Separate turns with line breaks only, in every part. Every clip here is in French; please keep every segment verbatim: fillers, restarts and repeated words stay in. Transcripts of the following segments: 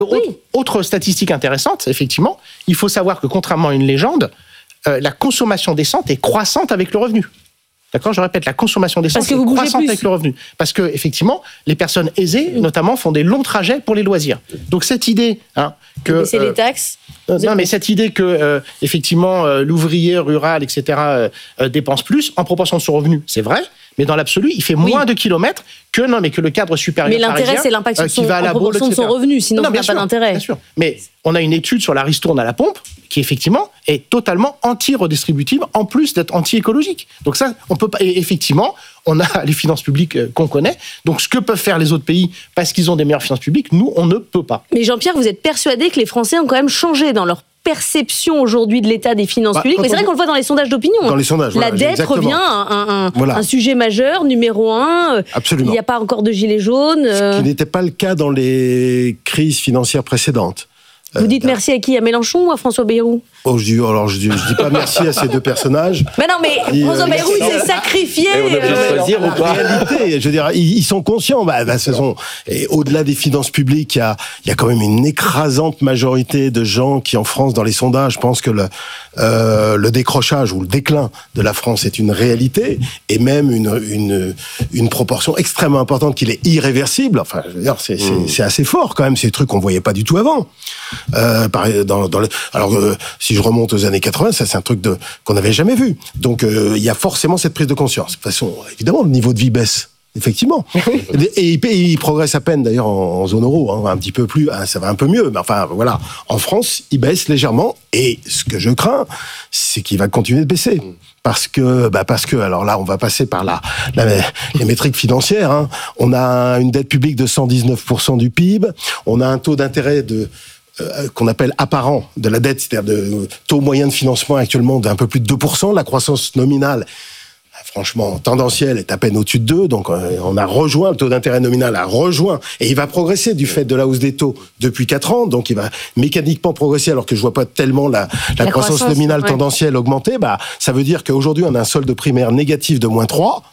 Oui. Autre, autre statistique intéressante, effectivement, il faut savoir que contrairement à une légende, euh, la consommation d'essence est croissante avec le revenu. D'accord, je répète, la consommation d'essence est croissante avec le revenu. Parce que, effectivement, les personnes aisées, mmh. notamment, font des longs trajets pour les loisirs. Donc, cette idée, hein, que.
C'est euh, les taxes.
Euh, non, mais cette idée que, euh, effectivement, euh, l'ouvrier rural, et cetera, euh, euh, dépense plus en proportion de son revenu, c'est vrai. Mais dans l'absolu, il fait oui. moins de kilomètres que non, mais que le cadre supérieur.
Mais l'intérêt,
parisien,
c'est l'impact
euh,
sur son, en proportion de son revenu, sinon, il n'y a pas d'intérêt.
Bien sûr. Mais on a une étude sur la ristourne à la pompe qui, effectivement, est totalement anti-redistributive, en plus d'être anti-écologique. Donc ça, on peut pas. Et effectivement, on a les finances publiques qu'on connaît. Donc ce que peuvent faire les autres pays parce qu'ils ont des meilleures finances publiques, nous, on ne peut pas.
Mais Jean-Pierre, vous êtes persuadé que les Français ont quand même changé dans leur perception aujourd'hui de l'état des finances bah, publiques, mais c'est vrai qu'on le voit dans les sondages d'opinion.
Dans les sondages,
la
voilà,
dette
exactement.
revient un, un,
voilà.
un sujet majeur, numéro un.
Absolument.
Il n'y a pas encore de gilets jaunes.
Ce qui n'était pas le cas dans les crises financières précédentes.
Vous dites euh, merci à qui? À Mélenchon ou à François Bayrou?
Oh, je dis, alors je dis, je dis pas merci à ces deux personnages.
Mais non, mais et, François euh, Bayrou, il s'est sacrifié.
Et on a obligé de choisir ou pas?
En réalité, je veux dire, ils, ils sont conscients. Bah, bah, ce sont, et au-delà des finances publiques, il y a, il y a quand même une écrasante majorité de gens qui, en France, dans les sondages, pensent que le, euh, le décrochage ou le déclin de la France est une réalité, et même une, une, une proportion extrêmement importante qu'il est irréversible. Enfin, je veux dire, c'est, c'est, c'est assez fort quand même. C'est des trucs qu'on voyait pas du tout avant. Euh, dans, dans le, alors, euh, si je remonte aux années quatre-vingts, ça c'est un truc de, qu'on n'avait jamais vu. Donc, euh, il y a forcément cette prise de conscience. De toute façon, évidemment, le niveau de vie baisse. Effectivement. Et, et, et il progresse à peine, d'ailleurs, en, en zone euro. Hein, un petit peu plus, hein, ça va un peu mieux. Mais enfin, voilà. En France, il baisse légèrement. Et ce que je crains, c'est qu'il va continuer de baisser. Parce que, bah parce que, alors là, on va passer par la, la les métriques financières. Hein. On a une dette publique de cent dix-neuf pour cent du P I B. On a un taux d'intérêt de Euh, qu'on appelle apparent de la dette, c'est-à-dire de taux moyen de financement actuellement d'un peu plus de deux pour cent. La croissance nominale, franchement, tendancielle, est à peine au-dessus de deux. Donc, euh, on a rejoint, le taux d'intérêt nominal a rejoint. Et il va progresser du fait de la hausse des taux depuis quatre ans. Donc, il va mécaniquement progresser alors que je vois pas tellement la, la, la croissance, croissance nominale ouais. tendancielle augmenter. Bah, ça veut dire qu'aujourd'hui, on a un solde primaire négatif de moins trois.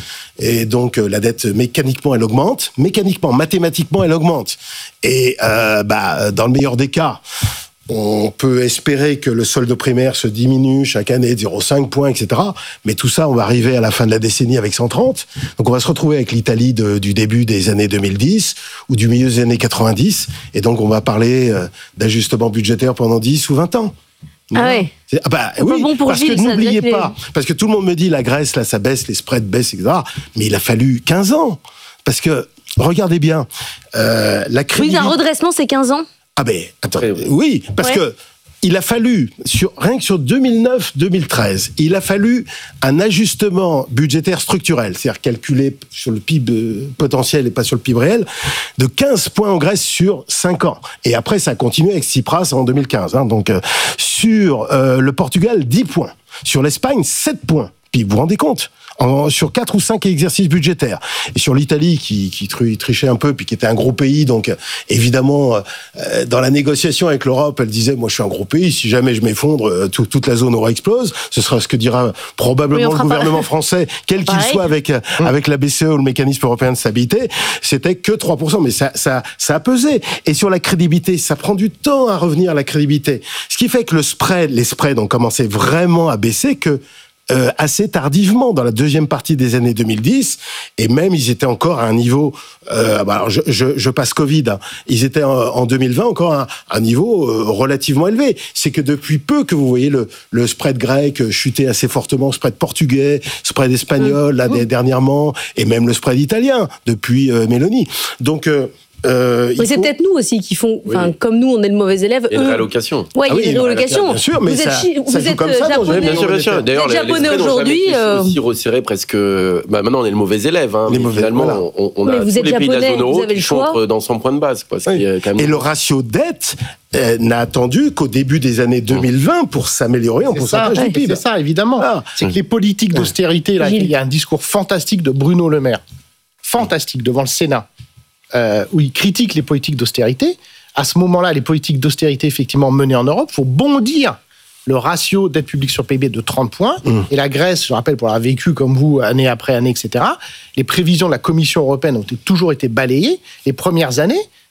Et donc, euh, la dette, mécaniquement, elle augmente. Mécaniquement, mathématiquement, elle augmente. Et euh, bah, dans le meilleur des cas, on peut espérer que le solde primaire se diminue chaque année de zéro virgule cinq points, et cetera. Mais tout ça, on va arriver à la fin de la décennie avec cent trente. Donc, on va se retrouver avec l'Italie de, du début des années deux mille dix ou du milieu des années quatre-vingt-dix. Et donc, on va parler euh, d'ajustement budgétaire pendant dix ou vingt ans.
Ah ouais.
C'est, ah bah, oui, bon pour parce Gilles, que n'oubliez pas, les... parce que tout le monde me dit la Grèce, là, ça baisse, les spreads baissent, et cetera. Mais il a fallu quinze ans. Parce que, regardez bien, euh, la crédibilité...
Oui, un redressement, c'est quinze ans.
Ah ben, attends, oui, parce ouais. que il a fallu, sur, rien que sur deux mille neuf deux mille treize, il a fallu un ajustement budgétaire structurel, c'est-à-dire calculé sur le P I B potentiel et pas sur le P I B réel, de quinze points en Grèce sur cinq ans. Et après, ça a continué avec Tsipras en deux mille quinze. Hein, donc, euh, sur euh, le Portugal, dix points. Sur l'Espagne, sept points. Puis vous vous rendez compte en, sur quatre ou cinq exercices budgétaires. Et sur l'Italie, qui, qui trichait un peu, puis qui était un gros pays, donc évidemment, euh, dans la négociation avec l'Europe, elle disait, moi je suis un gros pays, si jamais je m'effondre, euh, tout, toute la zone euro explose. Ce sera ce que dira probablement oui, le gouvernement pas... français, quel qu'il soit avec, mmh. avec la B C E ou le mécanisme européen de stabilité. C'était que trois pour cent, mais ça, ça, ça a pesé. Et sur la crédibilité, ça prend du temps à revenir à la crédibilité. Ce qui fait que le spread, les spreads ont commencé vraiment à baisser, que Euh, assez tardivement dans la deuxième partie des années deux mille dix, et même ils étaient encore à un niveau, euh, bah alors je, je, je passe Covid, hein, ils étaient en, en deux mille vingt encore à un niveau euh, relativement élevé. C'est que depuis peu que vous voyez le, le spread grec chuter assez fortement, spread portugais, spread espagnol, mmh. là, mmh. dernièrement, et même le spread italien depuis euh, Mélanie. Donc euh, Euh,
oui, c'est faut... peut-être nous aussi qui font, enfin, oui. comme nous, on est le mauvais élève.
Et une réallocation.
Ouais,
ah
il y a une réallocation.
Bien sûr, mais
vous
ça,
êtes, chi...
ça
vous êtes
comme ça,
japonais.
Bien sûr, bien sûr. D'ailleurs, les,
japonais
les
aujourd'hui.
Euh... aussi resserré presque. Bah, maintenant, on est le mauvais élève. Hein,
les
mais
mauvais,
finalement,
voilà.
on, on
mais
a
vous
tous
êtes
les
japonais,
pays de la zone euro qui sont dans son point de base. Quoi,
oui.
est quand même...
Et le ratio dette euh, n'a attendu qu'au début des années deux mille vingt pour s'améliorer en pourcentage du P I B.
C'est ça, évidemment. Ah. C'est que les politiques d'austérité, là, il y a un discours fantastique de Bruno Le Maire, fantastique, devant le Sénat, euh, où il critique les politiques d'austérité. À ce moment-là, les politiques d'austérité effectivement menées en Europe, il faut bondir le ratio dette publique sur P I B de trente points. Mmh. Et la Grèce, je rappelle, pour l'avoir vécu comme vous, année après année, et cetera, les prévisions de la Commission européenne ont toujours été balayées. Les premières années,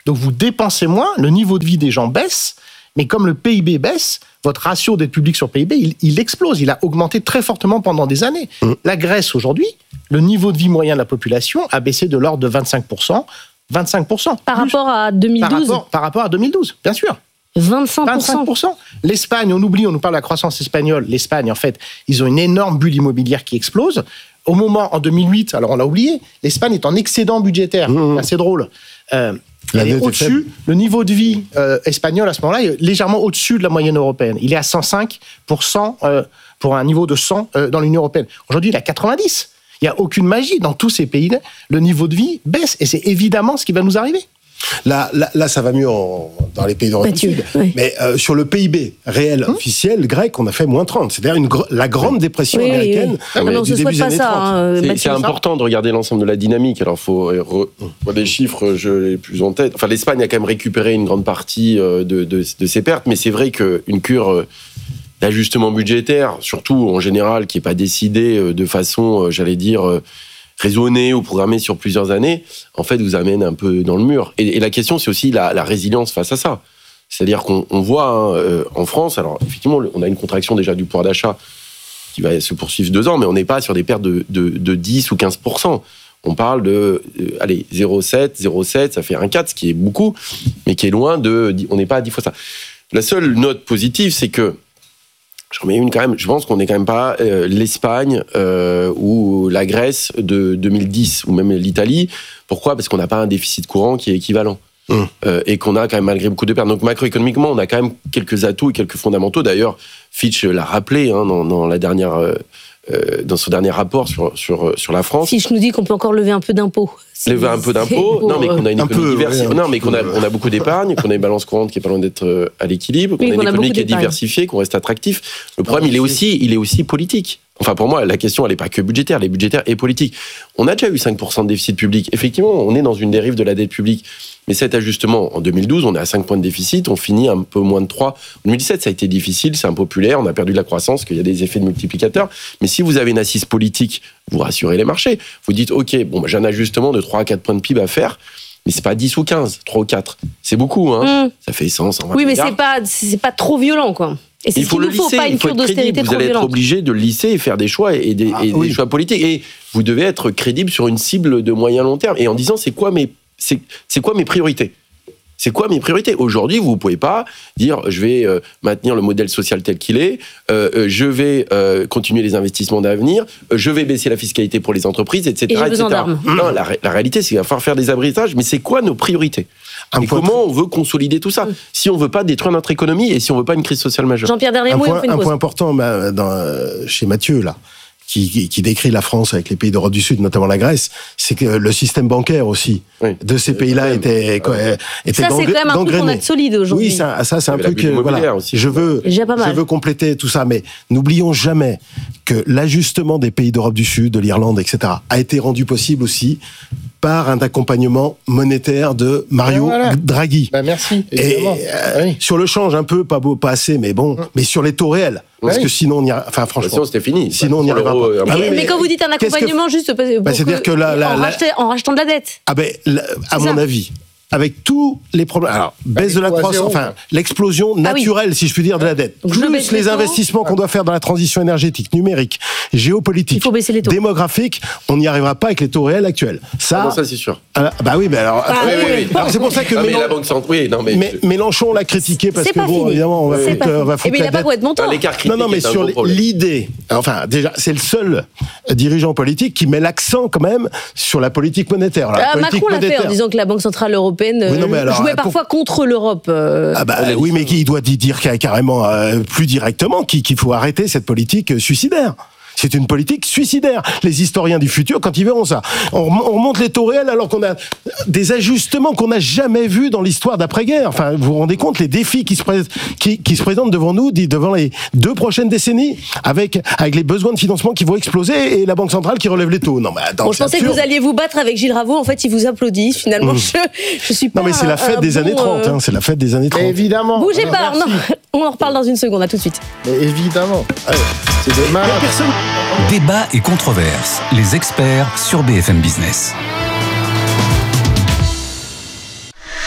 Donc vous dépensez moins, le niveau de vie des gens baisse, mais comme le P I B baisse, votre ratio dette publique sur P I B, il, il explose. Il a augmenté très fortement pendant des années. Mmh. La Grèce, aujourd'hui, le niveau de vie moyen de la population a baissé de l'ordre de vingt-cinq pour cent. vingt-cinq pour cent.
Par rapport à deux mille douze
par rapport, par rapport à deux mille douze, bien sûr.
vingt-cinq pour cent.
vingt-cinq pour cent. L'Espagne, on oublie, on nous parle de la croissance espagnole. L'Espagne, en fait, ils ont une énorme bulle immobilière qui explose. Au moment, en deux mille huit, alors on l'a oublié, l'Espagne est en excédent budgétaire. Mmh. C'est drôle. Euh, elle est au-dessus. Le niveau de vie euh, espagnol, à ce moment-là, est légèrement au-dessus de la moyenne européenne. Il est à cent cinq pour cent euh, pour un niveau de cent euh, dans l'Union européenne. Aujourd'hui, il est à quatre-vingt-dix. Il n'y a aucune magie. Dans tous ces pays-là, le niveau de vie baisse. Et c'est évidemment ce qui va nous arriver.
Là, là, là, ça va mieux en, dans les pays d'Europe du Sud. Oui. Mais euh, sur le P I B réel, hum. officiel, grec, on a fait moins trente. C'est-à-dire une, la grande dépression oui, américaine oui, oui.
Ah,
euh, du début des années trente.
Hein, c'est, c'est important de regarder l'ensemble de la dynamique. Alors, il faut... Re... Moi, des chiffres, je l'ai plus en tête. Enfin, l'Espagne a quand même récupéré une grande partie de, de, de ses pertes, mais c'est vrai qu'une cure d'ajustement budgétaire, surtout en général, qui n'est pas décidée de façon, j'allais dire... raisonné ou programmé sur plusieurs années, en fait, vous amène un peu dans le mur. Et, et la question, c'est aussi la, la résilience face à ça. C'est-à-dire qu'on on voit hein, euh, en France, alors effectivement, on a une contraction déjà du pouvoir d'achat qui va se poursuivre deux ans, mais on n'est pas sur des pertes de, de, de dix ou quinze pour cent. On parle de, euh, allez, zéro virgule sept, zéro virgule sept, ça fait un virgule quatre, ce qui est beaucoup, mais qui est loin de... On n'est pas à dix fois ça. La seule note positive, c'est que j'en mets une quand même. Je pense qu'on n'est quand même pas euh, l'Espagne euh, ou la Grèce de deux mille dix ou même l'Italie. Pourquoi ? Parce qu'on n'a pas un déficit courant qui est équivalent mmh. euh, et qu'on a quand même malgré beaucoup de pertes. Donc macroéconomiquement, on a quand même quelques atouts et quelques fondamentaux. D'ailleurs, Fitch l'a rappelé hein, dans, dans la dernière. Euh, Euh, dans son dernier rapport sur, sur, sur la France.
Fitch nous dit qu'on peut encore lever un peu d'impôts.
Lever un peu d'impôts, non mais qu'on a une économie diversifiée, ouais, non mais qu'on a, on a beaucoup d'épargne, qu'on a une balance courante qui est pas loin d'être à l'équilibre, qu'on oui, a une qu'on économie a qui est diversifiée, qu'on reste attractif. Le problème, il est aussi, il est aussi politique. Enfin, pour moi, la question, elle n'est pas que budgétaire, elle est budgétaire et politique. On a déjà eu cinq pour cent de déficit public. Effectivement, on est dans une dérive de la dette publique. Mais cet ajustement, en deux mille douze, on est à cinq points de déficit, on finit un peu moins de trois. En deux mille dix-sept, ça a été difficile, c'est impopulaire, on a perdu de la croissance, qu'il y a des effets de multiplicateurs. Mais si vous avez une assise politique, vous rassurez les marchés. Vous dites, OK, bon, bah, j'ai un ajustement de trois à quatre points de P I B à faire, mais c'est pas dix ou quinze, trois ou quatre. C'est beaucoup, hein. Mmh. Ça fait cent, cent vingt
Oui, mais
milliards.
c'est pas, c'est pas trop violent, quoi. Et c'est
il faut
ce qu'il
le
nous faut,
lisser,
pas une cure d'austérité trop violente.
Vous allez être obligé de le lisser et faire des choix et des, ah, et oui. des choix politiques. Et vous devez être crédible sur une cible de moyen long terme. Et en disant, c'est quoi mes, c'est, c'est quoi mes priorités ? C'est quoi mes priorités ? Aujourd'hui, vous ne pouvez pas dire je vais euh, maintenir le modèle social tel qu'il est, euh, euh, je vais euh, continuer les investissements d'avenir, euh, je vais baisser la fiscalité pour les entreprises, et cetera.
Et j'ai besoin d'armes.
Non, la, la réalité, c'est qu'il va falloir faire des abritages, mais c'est quoi nos priorités ? Et comment on veut consolider tout ça ? Si on ne veut pas détruire notre économie et si on ne veut pas une crise sociale majeure.
Jean-Pierre, dernier mot,
point,
on fait une
un
pause.
point important bah, dans, euh, chez Mathieu, là. Qui, qui, qui décrit la France avec les pays d'Europe du Sud, notamment la Grèce, c'est que le système bancaire aussi oui. de ces pays-là était,
ouais.
était
ça, c'est quand même un truc qu'on a de solide aujourd'hui.
Oui, ça, ça c'est un truc. Euh, voilà. Aussi. Je veux, je veux compléter tout ça, mais n'oublions jamais que l'ajustement des pays d'Europe du Sud, de l'Irlande, et cetera, a été rendu possible aussi par un accompagnement monétaire de Mario
ben voilà.
Draghi.
Ben merci.
Et euh, oui. sur le change un peu, pas beau, pas assez, mais bon, mmh. mais sur les taux réels. Parce oui. que sinon, on y a, enfin, franchement.
Sinon, c'était fini.
Sinon, on n'y arrivera pas.
Ah, oui, mais, mais quand vous dites un accompagnement, que... juste pour
bah, c'est-à-dire que la, la,
en,
la...
racheter, en rachetant de la dette.
Ah ben, la, à c'est mon ça. avis, avec tous les problèmes, alors baisse bah, de la croissance, enfin l'explosion naturelle, ah oui. si je puis dire, de la dette, donc, plus les, les investissements qu'on doit faire dans la transition énergétique, numérique, géopolitique,
il faut baisser les taux.
démographique, on n'y arrivera pas avec les taux réels actuels. Ça,
ah non, ça c'est sûr.
Ah, bah oui, mais alors,
ah,
oui,
oui,
oui, oui. alors c'est pour ça que
ah,
Mélenchon,
mais la banque centrale, oui, non mais,
mais Mélenchon l'a critiqué parce
c'est
que bon,
fini.
évidemment, on va foutre, on va foutre
la dette. Mais il n'a pas
l'écart critique.
Non, non, mais sur l'idée, enfin déjà, c'est le seul dirigeant politique qui met l'accent quand même sur la politique monétaire.
Macron l'a fait en disant que la Banque centrale européenne jouait parfois contre l'Europe. Euh...
Ah bah oui, mais il doit dire carrément euh, plus directement qu'il faut arrêter cette politique suicidaire. C'est une politique suicidaire. Les historiens du futur, quand ils verront ça, on remonte les taux réels alors qu'on a des ajustements qu'on n'a jamais vus dans l'histoire d'après-guerre. Enfin, vous vous rendez compte les défis qui se, pré- qui, qui se présentent devant nous, devant les deux prochaines décennies, avec, avec les besoins de financement qui vont exploser et la Banque centrale qui relève les taux. Non, mais attends,
bon, je pensais absurde. que vous alliez vous battre avec Gilles Ravaud. En fait, ils vous applaudissent. Finalement, mmh. je, je suis pas.
Non, mais c'est la fête des bon, années trente. Euh... Hein, c'est la fête des années trente.
Évidemment.
Bougez pas. Non, on en reparle dans une seconde. À tout de suite.
Mais évidemment. Allez, c'est des malades.
Personne.
Débat et controverses, les experts sur B F M Business.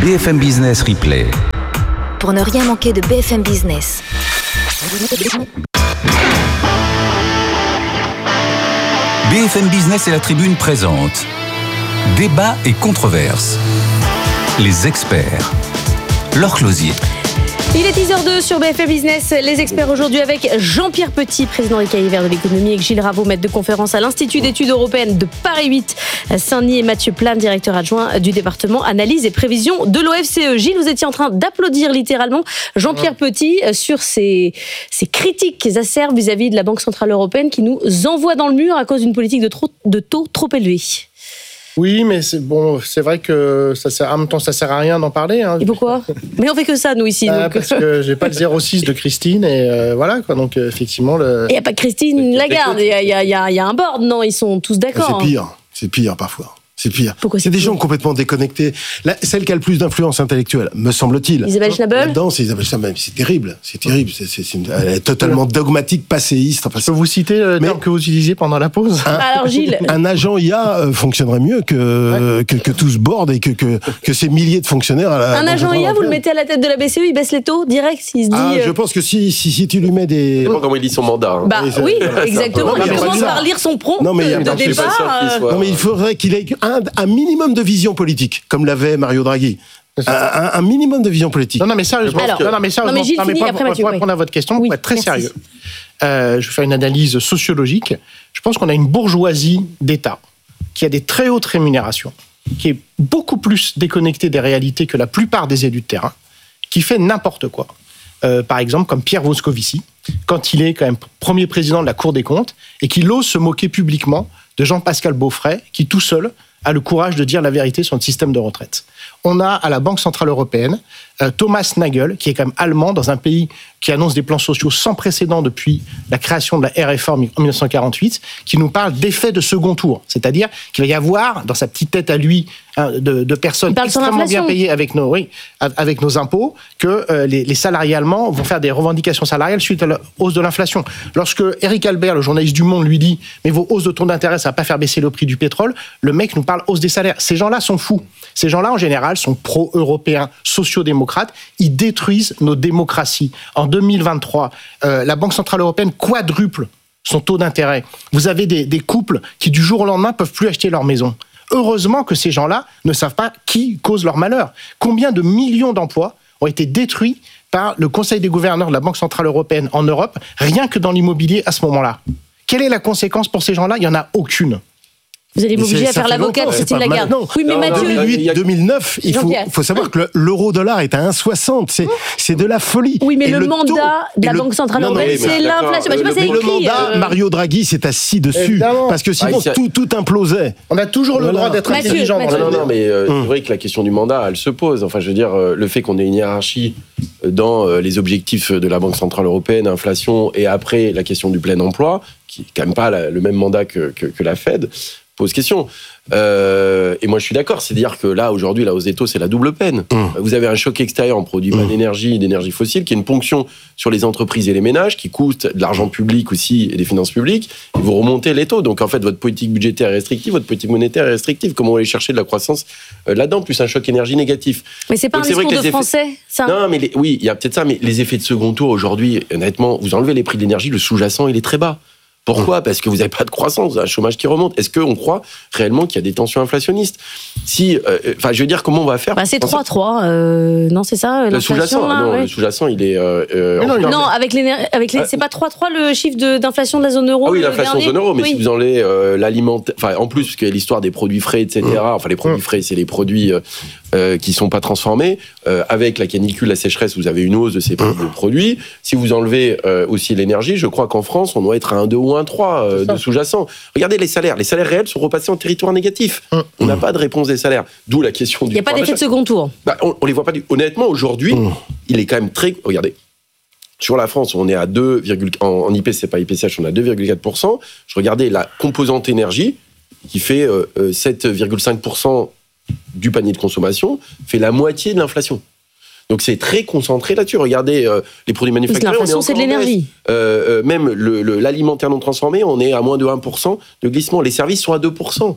B F M Business Replay.
Pour ne rien manquer de B F M Business.
B F M Business et la Tribune présentent Débat et controverses. Les experts. Laure Closier.
Il est dix heures deux sur B F M Business. Les experts aujourd'hui avec Jean-Pierre Petit, président des Cahiers Verts de l'économie, avec Gilles Raveau, maître de conférence à l'Institut d'études européennes de Paris huit, Saint-Denis, et Mathieu Plane, directeur adjoint du département analyse et prévision de l'O F C E. Gilles, vous étiez en train d'applaudir littéralement Jean-Pierre Petit sur ses, ses critiques acerbes vis-à-vis de la Banque Centrale Européenne qui nous envoie dans le mur à cause d'une politique de, trop, de taux trop élevés.
Oui, mais c'est bon, c'est vrai que ça sert, en même temps, ça sert à rien d'en parler. Hein.
Et pourquoi ? Mais on fait que ça, nous, ici.
Ah,
donc.
Parce que j'ai pas le zéro six de Christine, et euh, voilà, quoi. Donc, euh, effectivement. Le...
Il n'y a pas que Christine Lagarde, il y a, y, a, y, a, y a un board, non ? Ils sont tous d'accord.
C'est pire, hein. c'est pire parfois. C'est pire.
Pourquoi c'est
c'est des
pire
gens complètement déconnectés. La, celle qui a le plus d'influence intellectuelle, me semble-t-il.
Isabelle Schnabel ?
Là-dedans, c'est Isabelle Schnabel. C'est terrible. C'est terrible. C'est, c'est, c'est une, elle est totalement dogmatique, passéiste. Enfin,
Je peux vous citer le
Mais...
terme que vous utilisiez pendant la pause ?
un,
Alors, Gilles.
Un agent I A euh, fonctionnerait mieux que, ouais. que, que tout ce board et que, que, que ces milliers de fonctionnaires. À la,
un agent I A, vous le mettez à la tête de la B C E, il baisse les taux direct, il se dit.
Ah,
euh...
je pense que si, si, si tu lui mets des.
Je sais pas comment il lit son mandat. Hein.
Bah oui, oui exactement.
Non,
il commence par lire son prompt
non, mais
de départ.
Euh...
Non, mais il faudrait qu'il ait un, un minimum de vision politique, comme l'avait Mario Draghi. Un, un, un minimum de vision politique.
Non, non, mais sérieusement,
Alors,
non, non, mais sérieusement,
non, mais Gilles
non, mais
finit,
pour,
après
pour,
Mathieu,
pour
oui.
répondre à votre question,
Oui,
pour être très
merci.
sérieux, euh, je vais faire une analyse sociologique. Je pense qu'on a une bourgeoisie d'État qui a des très hautes rémunérations, qui est beaucoup plus déconnectée des réalités que la plupart des élus de terrain, qui fait n'importe quoi. Euh, par exemple, comme Pierre Moscovici, quand il est quand même premier président de la Cour des comptes et qu'il ose se moquer publiquement de Jean-Pascal Beaufret, qui tout seul a le courage de dire la vérité sur notre système de retraite. On a à la Banque Centrale Européenne euh, Thomas Nagel, qui est quand même allemand, dans un pays qui annonce des plans sociaux sans précédent depuis la création de la R F A en mille neuf cent quarante-huit, qui nous parle d'effet de second tour. C'est-à-dire qu'il va y avoir, dans sa petite tête à lui, hein, de, de personnes extrêmement bien payées avec nos, oui, avec nos impôts, que euh, les, les salariés allemands vont faire des revendications salariales suite à la hausse de l'inflation. Lorsque Eric Albert, le journaliste du Monde, lui dit « Mais vos hausses de taux d'intérêt, ça ne va pas faire baisser le prix du pétrole », le mec nous parle hausse des salaires. Ces gens-là sont fous. Ces gens-là, en général, sont pro-européens, sociodémocrates. Ils détruisent nos démocraties. En deux mille vingt-trois, euh, la Banque Centrale Européenne quadruple son taux d'intérêt. Vous avez des, des couples qui, du jour au lendemain, peuvent plus acheter leur maison. Heureusement que ces gens-là ne savent pas qui cause leur malheur. Combien de millions d'emplois ont été détruits par le Conseil des gouverneurs de la Banque Centrale Européenne en Europe, rien que dans l'immobilier à ce moment-là. Quelle est la conséquence pour ces gens-là ? Il n'y en a aucune.
Vous allez m'obliger à faire l'avocat de Christine Lagarde. Oui, mais Mathieu.
deux mille huit deux mille neuf, il faut, faut savoir que l'euro-dollar est à un virgule soixante. C'est, c'est de la folie.
Oui, mais
et
le,
le
mandat
taux,
de la
le,
Banque Centrale
non, non,
Européenne, c'est l'inflation.
Le,
le,
mais le mandat,
euh...
Mario Draghi s'est assis dessus. Évidemment. Parce que sinon, ah, tout, tout implosait.
On a toujours le
voilà.
droit d'être
Mathieu,
intelligent.
Mathieu.
Non, non, non, mais euh, hum. c'est vrai que la question du mandat, elle se pose. Enfin, je veux dire, euh, le fait qu'on ait une hiérarchie dans euh, les objectifs de la Banque Centrale Européenne, inflation, et après la question du plein emploi, qui n'est quand même pas la, le même mandat que, que, que la Fed, pose question. Euh, et moi, je suis d'accord. C'est-à-dire que là, aujourd'hui, la hausse des taux, c'est la double peine. Mmh. Vous avez un choc extérieur en produit mmh. d'énergie, d'énergie fossile, qui est une ponction sur les entreprises et les ménages, qui coûte de l'argent public aussi et des finances publiques. Et vous remontez les taux. Donc, en fait, votre politique budgétaire est restrictive, votre politique monétaire est restrictive. Comment vous allez chercher de la croissance euh, là-dedans, plus un choc énergie négatif.
Mais c'est pas Donc, un c'est discours de effets... français, ça.
Non, mais les... oui, il y a peut-être ça. Mais les effets de second tour, aujourd'hui, honnêtement, vous enlevez les prix de l'énergie, le sous-jacent, il est très bas. Pourquoi ? Parce que vous n'avez pas de croissance, vous avez un chômage qui remonte. Est-ce qu'on croit réellement qu'il y a des tensions inflationnistes ? Si, enfin, euh, je veux dire, comment on va faire ?
Bah, c'est trois trois, euh, non, c'est ça,
le sous-jacent.
Là,
non,
ouais.
le sous-jacent, il est. Euh, euh,
non, non, non, avec les, avec les, c'est pas trois trois le chiffre de, d'inflation de la zone euro.
Ah oui, l'inflation de la zone euro, mais
oui.
si vous enlevez euh, l'alimentaire, enfin, en plus, parce qu'il y a l'histoire des produits frais, et cetera. Mmh. Enfin, les produits frais, c'est les produits euh, euh, qui sont pas transformés. Euh, avec la canicule, la sécheresse, vous avez une hausse de ces mmh. de produits. Si vous enlevez euh, aussi l'énergie, je crois qu'en France, on doit être à un deux ou un trois euh, de sous-jacent. Regardez les salaires. Les salaires réels sont repassés en territoire négatif. Mmh. On n'a pas de réponse des salaires. D'où la question du.
Il n'y a pas d'effet de second tour.
Bah, on, on les voit pas du. Honnêtement, aujourd'hui, mmh. il est quand même très. Regardez. Sur la France, on est à deux, en, en I P C, c'est pas I P C H, on est à deux virgule quatre pour cent. Je regardais la composante énergie, qui fait euh, sept virgule cinq pour cent du panier de consommation, fait la moitié de l'inflation. Donc c'est très concentré là-dessus. Regardez euh, les produits manufacturés.
L'inflation,
on est
c'est de l'énergie.
Euh, euh, même le, le, l'alimentaire non transformé, on est à moins de un pour cent de glissement. Les services sont à deux pour cent.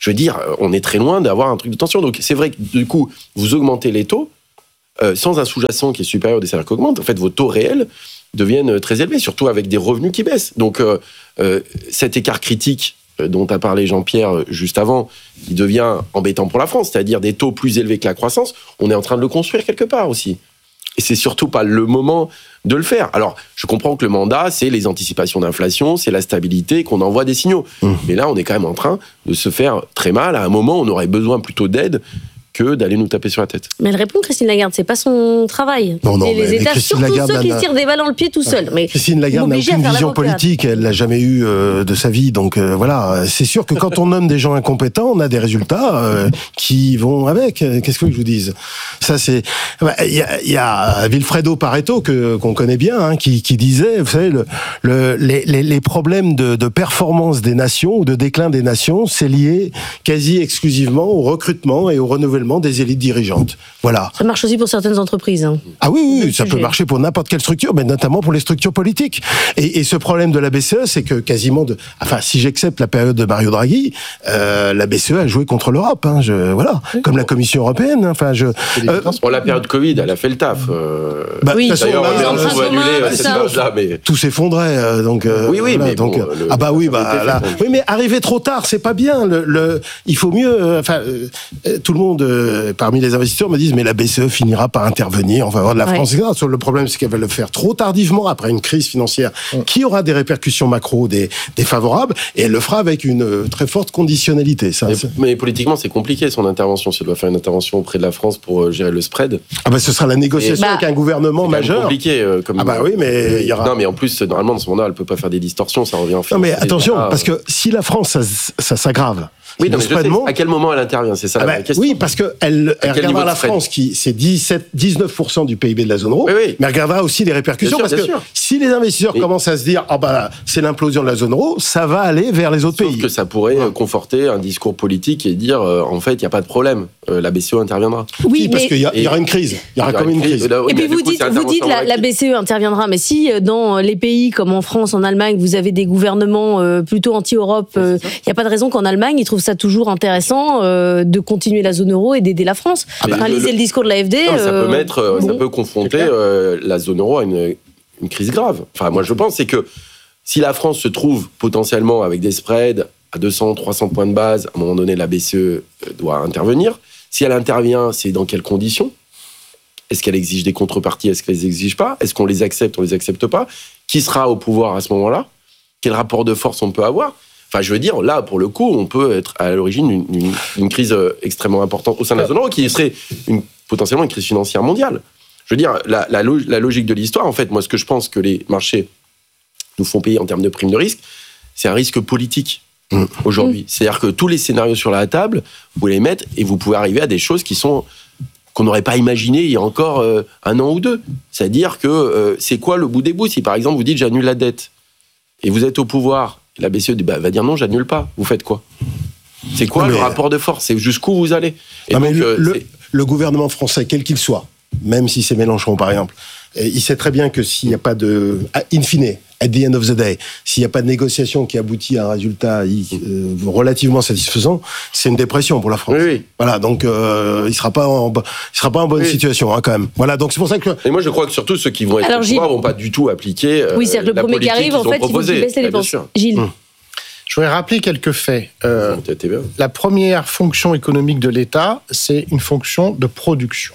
Je veux dire, on est très loin d'avoir un truc de tension. Donc c'est vrai que du coup, vous augmentez les taux euh, sans un sous-jacent qui est supérieur des salaires qui augmentent. En fait, vos taux réels deviennent très élevés, surtout avec des revenus qui baissent. Donc euh, euh, cet écart critique dont a parlé Jean-Pierre juste avant, qui devient embêtant pour la France, c'est-à-dire des taux plus élevés que la croissance, on est en train de le construire quelque part aussi. Et c'est surtout pas le moment de le faire. Alors, je comprends que le mandat, c'est les anticipations d'inflation, c'est la stabilité, qu'on envoie des signaux. Mmh. Mais là, on est quand même en train de se faire très mal à un moment où on aurait besoin plutôt d'aide que d'aller nous taper sur la tête.
Mais elle répond, Christine Lagarde, c'est pas son travail.
Non, non,
et les États, surtout
Lagarde
ceux qui
a...
se tirent des balles dans le pied tout seuls. Mais
Christine Lagarde n'a aucune vision politique, elle l'a jamais eue euh, de sa vie. Donc euh, voilà, c'est sûr que quand on nomme des gens incompétents, on a des résultats euh, qui vont avec. Qu'est-ce que je vous dise ? Ça, c'est. Il bah, y, a, y a Vilfredo Pareto que qu'on connaît bien, hein, qui, qui disait, vous savez, le, le, les, les, les problèmes de, de performance des nations ou de déclin des nations, c'est lié quasi exclusivement au recrutement et au renouvellement des élites dirigeantes. Voilà.
Ça marche aussi pour certaines entreprises. Hein.
Ah oui, oui, oui ça sujet. peut marcher pour n'importe quelle structure, mais notamment pour les structures politiques. Et, et ce problème de la B C E, c'est que quasiment, de, enfin, si j'accepte la période de Mario Draghi, euh, la B C E a joué contre l'Europe. Hein, je, voilà, oui, comme bon. la Commission européenne. Enfin, je.
Euh, bon, la période Covid, elle a fait le taf. Euh,
bah,
oui.
D'ailleurs,
on a tout annulé cette période-là, mais
tout s'effondrait. Euh, donc. Euh,
oui, oui,
voilà,
mais
donc.
Bon, le,
ah bah oui, bah là. Oui, mais arriver trop tard, c'est pas bien. Le, le, il faut mieux. Enfin, euh, tout le monde, euh, parmi les investisseurs, me disent mais la B C E finira par intervenir, on va avoir de la ouais. France, et cetera. Le problème, c'est qu'elle va le faire trop tardivement après une crise financière ouais. qui aura des répercussions macro des, défavorables, et elle le fera avec une très forte conditionnalité. Ça,
mais, mais politiquement, c'est compliqué son intervention. Si elle doit faire une intervention auprès de la France pour gérer le spread.
Ah bah ce sera la négociation et avec bah, un gouvernement
c'est
majeur.
C'est compliqué. Euh, comme
ah bah oui, mais il y aura.
Non, mais en plus, normalement, dans ce moment-là, elle peut pas faire des distorsions. Ça revient.
Non, mais attention, parce que si la France, ça, ça s'aggrave.
Oui, non, mais je sais, à quel moment elle intervient, c'est ça
ah
la
bah,
question.
Oui, parce qu'elle elle regardera la France, qui c'est dix-sept, dix-neuf pour cent du P I B de la zone euro,
oui, oui.
mais elle regardera aussi les répercussions,
sûr,
parce que
sûr.
si les investisseurs oui. commencent à se dire oh bah, c'est l'implosion de la zone euro, ça va aller vers les autres
Sauf
pays.
que ça pourrait ouais. conforter un discours politique et dire euh, en fait, il n'y a pas de problème, euh, la B C E interviendra.
Oui, si, parce qu'il y, y aura une crise, il y aura quand même une crise.
Et puis vous dites, vous dites la, la B C E interviendra, mais si dans les pays comme en France, en Allemagne, vous avez des gouvernements euh, plutôt anti-Europe, il n'y a pas de raison qu'en Allemagne, ils trouvent ça toujours intéressant euh, de continuer la zone euro et d'aider la France. Ah bah, enfin, lisez le, le discours de l'A F D.
Non, ça
euh,
peut mettre, bon. ça peut confronter euh, la zone euro à une, une crise grave. Enfin, moi, je pense c'est que si la France se trouve potentiellement avec des spreads à deux cents, trois cents points de base, à un moment donné, la B C E doit intervenir. Si elle intervient, c'est dans quelles conditions ? Est-ce qu'elle exige des contreparties ? Est-ce qu'elle les exige pas ? Est-ce qu'on les accepte ? On les accepte pas ? Qui sera au pouvoir à ce moment-là ? Quel rapport de force on peut avoir ? Enfin, je veux dire, là, pour le coup, on peut être à l'origine d'une, d'une crise extrêmement importante au sein de la zone euro, qui serait une, potentiellement une crise financière mondiale. Je veux dire, la, la, la logique de l'histoire, en fait, moi, ce que je pense que les marchés nous font payer en termes de primes de risque, c'est un risque politique mmh. aujourd'hui. Mmh. C'est-à-dire que tous les scénarios sur la table, vous les mettez et vous pouvez arriver à des choses qui sont qu'on n'aurait pas imaginées il y a encore euh, un an ou deux. C'est-à-dire que euh, c'est quoi le bout des bouts ? Si, par exemple, vous dites « j'annule la dette » et vous êtes au pouvoir, la B C E bah, va dire non, j'annule pas. Vous faites quoi ? C'est quoi mais... le rapport de force ? C'est jusqu'au vous allez. Et
non,
donc,
mais le,
euh,
le, le gouvernement français, quel qu'il soit, même si c'est Mélenchon par exemple, il sait très bien que s'il n'y a pas de, in fine, at the end of the day, s'il n'y a pas de négociation qui aboutit à un résultat euh, relativement satisfaisant, c'est une dépression pour la France.
Oui, oui.
Voilà, donc euh, il sera pas en, il sera pas en bonne oui. situation hein, quand même. Voilà, donc c'est pour ça que.
Et moi je crois que surtout ceux qui vont être au pouvoir vont pas du tout appliquer. Euh,
oui, c'est le premier qui arrive en fait, il faut baisser les dépenses. Gilles. Hum.
Je voudrais rappeler quelques faits. Euh, la première fonction économique de l'État, c'est une fonction de production.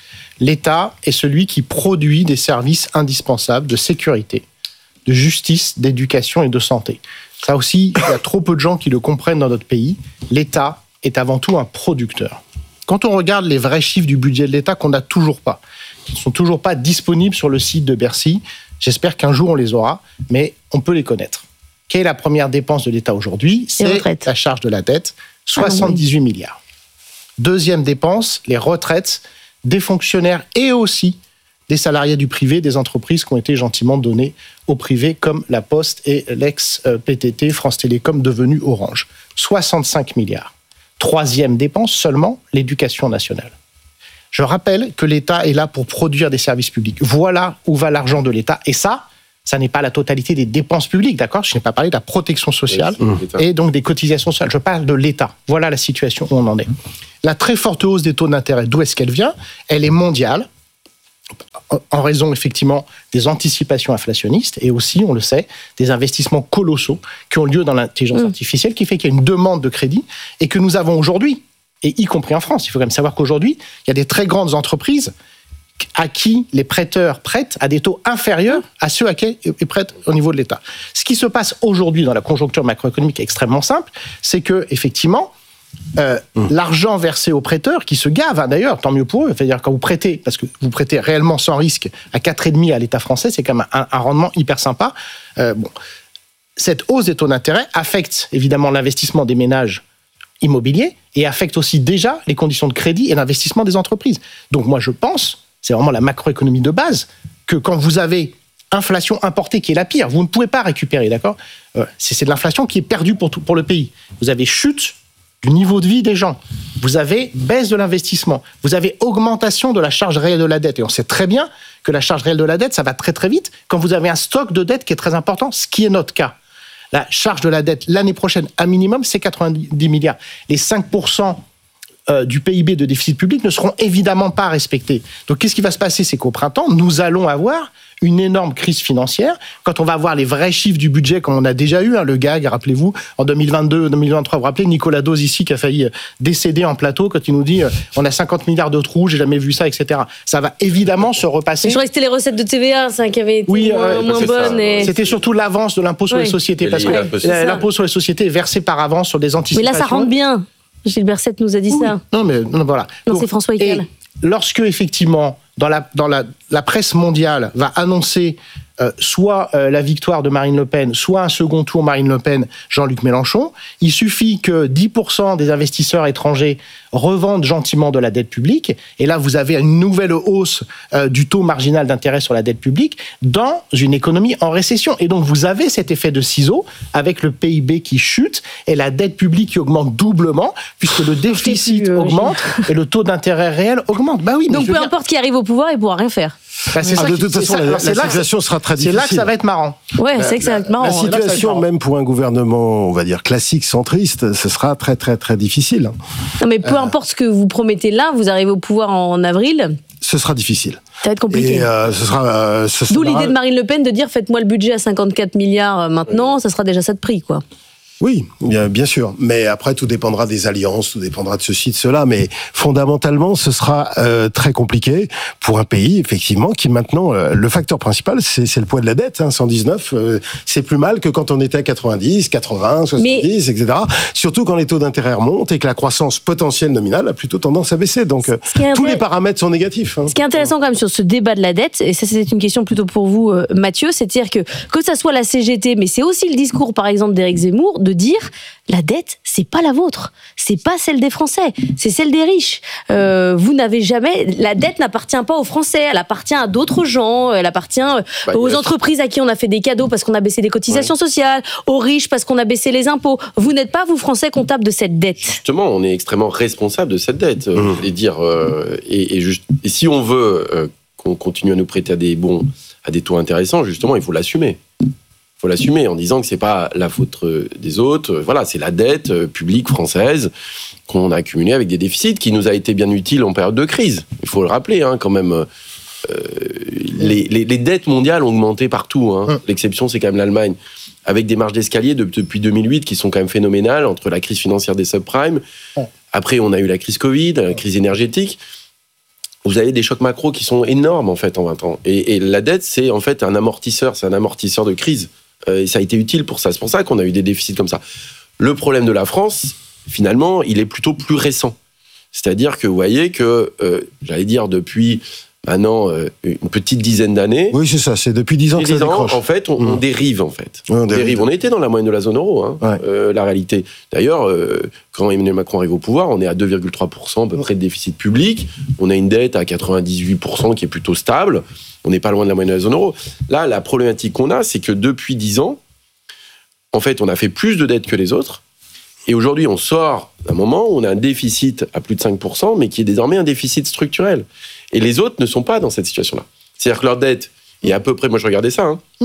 L'État est celui qui produit des services indispensables de sécurité, de justice, d'éducation et de santé. Ça aussi, il y a trop peu de gens qui le comprennent dans notre pays. L'État est avant tout un producteur. Quand on regarde les vrais chiffres du budget de l'État qu'on n'a toujours pas, qui ne sont toujours pas disponibles sur le site de Bercy, j'espère qu'un jour on les aura, mais on peut les connaître. Quelle est la première dépense de l'État aujourd'hui ? C'est la charge de la dette, soixante-dix-huit milliards. Deuxième dépense, les retraites des fonctionnaires et aussi des salariés du privé, des entreprises qui ont été gentiment données au privé, comme la Poste et l'ex-P T T, France Télécom, devenu Orange. soixante-cinq milliards. Troisième dépense, seulement l'éducation nationale. Je rappelle que l'État est là pour produire des services publics. Voilà où va l'argent de l'État. Et ça, Ça n'est pas la totalité des dépenses publiques, d'accord ? Je n'ai pas parlé de la protection sociale et donc des cotisations sociales. Je parle de l'État. Voilà la situation où on en est. La très forte hausse des taux d'intérêt, d'où est-ce qu'elle vient ? Elle est mondiale, en raison effectivement des anticipations inflationnistes et aussi, on le sait, des investissements colossaux qui ont lieu dans l'intelligence mmh. artificielle, qui fait qu'il y a une demande de crédit et que nous avons aujourd'hui, et y compris en France. Il faut quand même savoir qu'aujourd'hui, il y a des très grandes entreprises à qui les prêteurs prêtent à des taux inférieurs à ceux à qui ils prêtent au niveau de l'État. Ce qui se passe aujourd'hui dans la conjoncture macroéconomique est extrêmement simple, c'est que effectivement, euh, mmh. l'argent versé aux prêteurs, qui se gavent, hein, d'ailleurs, tant mieux pour eux, c'est-à-dire quand vous prêtez, parce que vous prêtez réellement sans risque à quatre virgule cinq à l'État français, c'est quand même un, un rendement hyper sympa. Euh, bon. Cette hausse des taux d'intérêt affecte évidemment l'investissement des ménages immobiliers et affecte aussi déjà les conditions de crédit et d'investissement des entreprises. Donc moi je pense, c'est vraiment la macroéconomie de base, que quand vous avez inflation importée qui est la pire, vous ne pouvez pas récupérer, d'accord ? euh, c'est, c'est de l'inflation qui est perdue pour, tout, pour le pays. Vous avez chute du niveau de vie des gens, vous avez baisse de l'investissement, vous avez augmentation de la charge réelle de la dette. Et on sait très bien que la charge réelle de la dette, ça va très très vite quand vous avez un stock de dette qui est très important, ce qui est notre cas. La charge de la dette l'année prochaine, à minimum, c'est quatre-vingt-dix milliards. Les cinq pour cent du P I B de déficit public ne seront évidemment pas respectés. Donc, qu'est-ce qui va se passer ? C'est qu'au printemps, nous allons avoir une énorme crise financière. Quand on va voir les vrais chiffres du budget, comme on a déjà eu, hein, le gag, rappelez-vous, en deux mille vingt-deux, deux mille vingt-trois, vous vous rappelez, Nicolas Dose ici, qui a failli décéder en plateau quand il nous dit euh, on a cinquante milliards de trous, j'ai jamais vu ça, et cetera. Ça va évidemment se repasser.
Je crois que c'était les recettes de T V A, ça, qui avaient été
oui,
moins,
euh,
moins bonnes. Et...
C'était surtout l'avance de l'impôt sur oui. les sociétés, parce que ouais, l'impôt sur les sociétés est versé par avance sur des anticipations.
Mais là, ça rentre bien. Gilles Berset nous a dit oui. ça.
Non, mais non, voilà.
Non, Donc, c'est François Hickel.
Lorsque, effectivement, dans la, dans la, la presse mondiale va annoncer euh, soit euh, la victoire de Marine Le Pen, soit un second tour Marine Le Pen, Jean-Luc Mélenchon, il suffit que dix pour cent des investisseurs étrangers revendent gentiment de la dette publique, et là vous avez une nouvelle hausse euh, du taux marginal d'intérêt sur la dette publique dans une économie en récession. Et donc vous avez cet effet de ciseau avec le P I B qui chute et la dette publique qui augmente doublement, puisque le déficit plus, augmente euh, et le taux d'intérêt réel augmente. Bah oui,
donc peu
dire...
importe qui arrive au pouvoir, il ne pourra rien faire.
Bah, c'est ah, ça de toute façon, la, la situation sera très difficile.
C'est là que ça va être marrant.
Ouais, c'est que ça va être marrant.
La situation, même pour un gouvernement, on va dire classique, centriste, ce sera très, très, très difficile.
Non, mais peu euh... importe ce que vous promettez là, vous arrivez au pouvoir en avril.
Ce sera difficile.
Ça va être compliqué.
Et euh, ce sera. Euh, ce
D'où
sera...
l'idée de Marine Le Pen de dire faites-moi le budget à cinquante-quatre milliards maintenant, ça sera déjà ça de prix, quoi.
Oui, bien sûr. Mais après, tout dépendra des alliances, tout dépendra de ceci, de cela. Mais fondamentalement, ce sera euh, très compliqué pour un pays, effectivement, qui maintenant, euh, le facteur principal, c'est, c'est le poids de la dette. Hein, cent dix-neuf, euh, c'est plus mal que quand on était à quatre-vingt-dix, quatre-vingts, soixante-dix, mais... et cetera. Surtout quand les taux d'intérêt remontent et que la croissance potentielle nominale a plutôt tendance à baisser. Donc, euh, tous intéress... les paramètres sont négatifs. Hein.
Ce qui est intéressant quand même sur ce débat de la dette, et ça, c'est une question plutôt pour vous, euh, Mathieu, c'est-à-dire que que ça soit la C G T, mais c'est aussi le discours, par exemple, d'Éric Zemmour, de dire la dette, c'est pas la vôtre, c'est pas celle des Français, c'est celle des riches. Euh, vous n'avez jamais, la dette n'appartient pas aux Français, elle appartient à d'autres gens, elle appartient bah, aux entreprises à qui on a fait des cadeaux parce qu'on a baissé des cotisations ouais. sociales, aux riches parce qu'on a baissé les impôts. Vous n'êtes pas, vous Français, comptables de cette dette.
Justement, on est extrêmement responsable de cette dette. Mmh. Et dire, euh, et, et, juste, et si on veut euh, qu'on continue à nous prêter à des bons, à des taux intéressants, justement, il faut l'assumer. Il faut l'assumer en disant que c'est pas la faute des autres. Voilà, c'est la dette publique française qu'on a accumulée avec des déficits qui nous a été bien utile en période de crise. Il faut le rappeler, hein, quand même. Euh, les, les, les dettes mondiales ont augmenté partout. Hein. L'exception, c'est quand même l'Allemagne, avec des marges d'escalier de, depuis deux mille huit qui sont quand même phénoménales entre la crise financière des subprimes. Après, on a eu la crise Covid, la crise énergétique. Vous avez des chocs macro qui sont énormes en fait en vingt ans. Et, et la dette, c'est en fait un amortisseur, c'est un amortisseur de crise. Et ça a été utile pour ça. C'est pour ça qu'on a eu des déficits comme ça. Le problème de la France, finalement, il est plutôt plus récent. C'est-à-dire que vous voyez que, euh, j'allais dire, depuis maintenant euh, une petite dizaine d'années...
Oui, c'est ça, c'est depuis dix ans que ça décroche.
En fait, on, mmh. on dérive, en fait.
Oui, on,
on dérive. On était dans la moyenne de la zone euro, hein, ouais. euh, la réalité. D'ailleurs, euh, quand Emmanuel Macron arrive au pouvoir, on est à deux virgule trois pour cent à peu près de déficit public. On a une dette à quatre-vingt-dix-huit pour cent qui est plutôt stable. On n'est pas loin de la moyenne de la zone euro. Là, la problématique qu'on a, c'est que depuis dix ans, en fait, on a fait plus de dettes que les autres. Et aujourd'hui, on sort d'un moment où on a un déficit à plus de cinq pour cent, mais qui est désormais un déficit structurel. Et les autres ne sont pas dans cette situation-là. C'est-à-dire que leur dette est à peu près, moi je regardais ça, hein, mmh.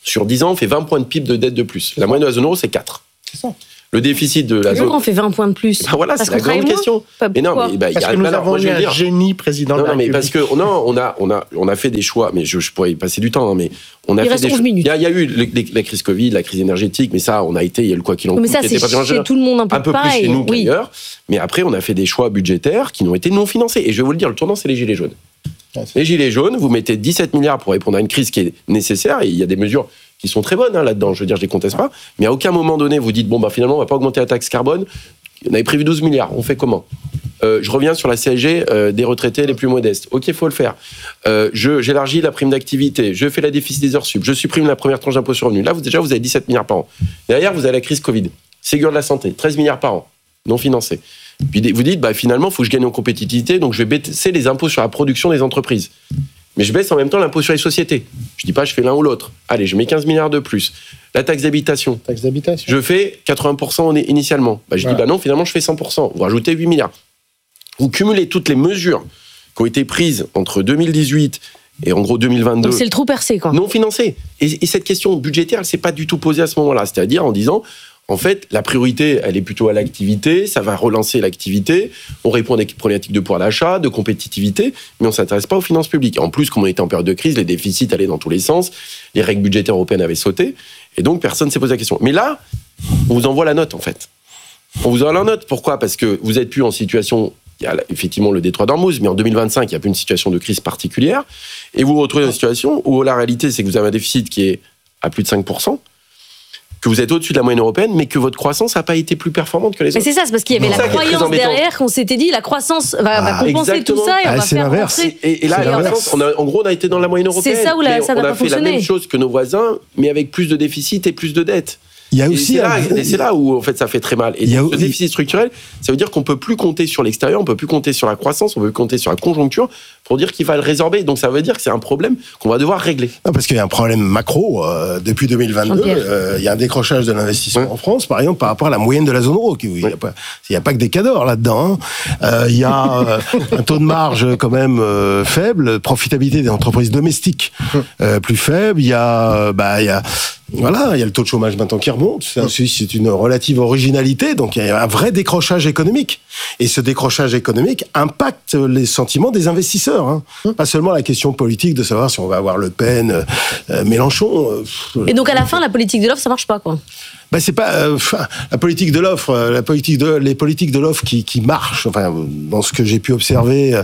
Sur dix ans, on fait vingt points de P I B de dette de plus. La moyenne de la zone euro, c'est quatre.
C'est ça.
Le déficit de la zone...
Pourquoi on fait vingt points de plus?
Ben voilà,
parce
c'est la grande question.
Mais
non, mais, bah,
parce
y a,
que nous
alors,
avons
moi,
eu
je vais
un
dire,
génie président
non,
de la
non, mais
République.
parce que non, on a, on a, on a fait des choix, mais je, je pourrais y passer du temps, hein, mais on a
Il
fait
reste
des
onze
choix.
minutes.
Il y a, il y a eu le- les- la crise Covid, la crise énergétique, mais ça, on a été, il y a eu le quoi qu'il en coûte.
Mais ça,
qui
c'est
était pas
chez tout le monde un peu,
un peu
pareil.
plus chez nous
oui.
qu'ailleurs. Mais après, on a fait des choix budgétaires qui n'ont été non financés. Et je vais vous le dire, le tournant, c'est les gilets jaunes.
Ouais,
les gilets jaunes, vous mettez dix-sept milliards pour répondre à une crise qui est nécessaire, et il y a des mesures qui sont très bonnes hein, là-dedans, je veux dire, je les conteste pas, mais à aucun moment donné, vous dites, bon, bah, finalement, on va pas augmenter la taxe carbone, on avait prévu douze milliards, on fait comment? euh, Je reviens sur la C S G euh, des retraités les plus modestes. Ok, il faut le faire. Euh, je, j'élargis la prime d'activité, je fais la déficit des heures sup, je supprime la première tranche d'impôt sur le revenu. Là, vous, déjà, vous avez dix-sept milliards par an. Derrière, vous avez la crise Covid, Ségur de la santé, treize milliards par an, non financés. Puis vous dites, bah, finalement, il faut que je gagne en compétitivité, donc je vais baisser les impôts sur la production des entreprises. Mais je baisse en même temps l'impôt sur les sociétés. Je dis pas je fais l'un ou l'autre. Allez, je mets quinze milliards de plus. La taxe d'habitation.
Taxe d'habitation.
Je fais quatre-vingts pour cent initialement. Bah, je
voilà.
dis bah non, finalement je fais cent pour cent. Vous rajoutez huit milliards. Vous cumulez toutes les mesures qui ont été prises entre deux mille dix-huit et en gros deux mille vingt-deux.
Donc c'est le trou percé, quoi.
Non financé. Et, et cette question budgétaire, elle s'est pas du tout posée à ce moment-là. C'est-à-dire en disant, en fait, la priorité, elle est plutôt à l'activité, ça va relancer l'activité, on répond à des problématiques de pouvoir d'achat, de compétitivité, mais on ne s'intéresse pas aux finances publiques. En plus, comme on était en période de crise, les déficits allaient dans tous les sens, les règles budgétaires européennes avaient sauté, et donc personne ne s'est posé la question. Mais là, on vous envoie la note, en fait. On vous envoie la note. Pourquoi ? Parce que vous n'êtes plus en situation... Il y a effectivement le détroit d'Ormuz, mais en deux mille vingt-cinq, il n'y a plus une situation de crise particulière, et vous vous retrouvez dans une situation où la réalité, c'est que vous avez un déficit qui est à plus de cinq pour cent, que vous êtes au-dessus de la moyenne européenne, mais que votre croissance n'a pas été plus performante que les autres.
Mais c'est ça, c'est parce qu'il y avait
Non.
la
C'est ça qui est très
croyance
embêtant.
derrière qu'on s'était dit la croissance va, va
Ah,
compenser
exactement.
tout ça et on
Ah,
va
c'est
faire
l'inverse.
rentrer.
Et, et là,
C'est
la
l'inverse.
France, on a, en gros, on a été dans la moyenne européenne.
C'est ça où la-
mais
ça n'a
on a
pas
fait la
fonctionné.
même chose que nos voisins, mais avec plus de déficit et plus de dettes.
Il y a
Et
aussi
c'est, là,
un-
et c'est là où en fait ça fait très mal. Et
Il y a-
donc, ce déficit structurel, ça veut dire qu'on peut plus compter sur l'extérieur, on peut plus compter sur la croissance, on peut plus compter sur la conjoncture pour dire qu'il va le résorber. Donc ça veut dire que c'est un problème qu'on va devoir régler.
Non, parce qu'il y a un problème macro. euh, depuis deux mille vingt-deux,
Jean-Pierre.
euh, il y a un décrochage de l'investissement
Ouais.
en France, par exemple, par rapport à la moyenne de la zone euro. Il n'y
Ouais.
a, pas- il y a pas que des cadors là-dedans. hein. Euh, il y a euh, un taux de marge quand même euh, faible, profitabilité des entreprises domestiques euh, plus faible. Il y a, euh, bah, il y a Voilà, il y a le taux de chômage maintenant qui remonte. Ça aussi, c'est une relative originalité. Donc, il y a un vrai décrochage économique. Et ce décrochage économique impacte les sentiments des investisseurs. Hein. Pas seulement la question politique de savoir si on va avoir Le Pen, euh, Mélenchon. euh,
Et donc à la fin, la politique de l'offre, ça marche pas, quoi.
Ben c'est pas euh, enfin, la politique de l'offre, euh, la politique de les politiques de l'offre qui qui marchent. Enfin, dans ce que j'ai pu observer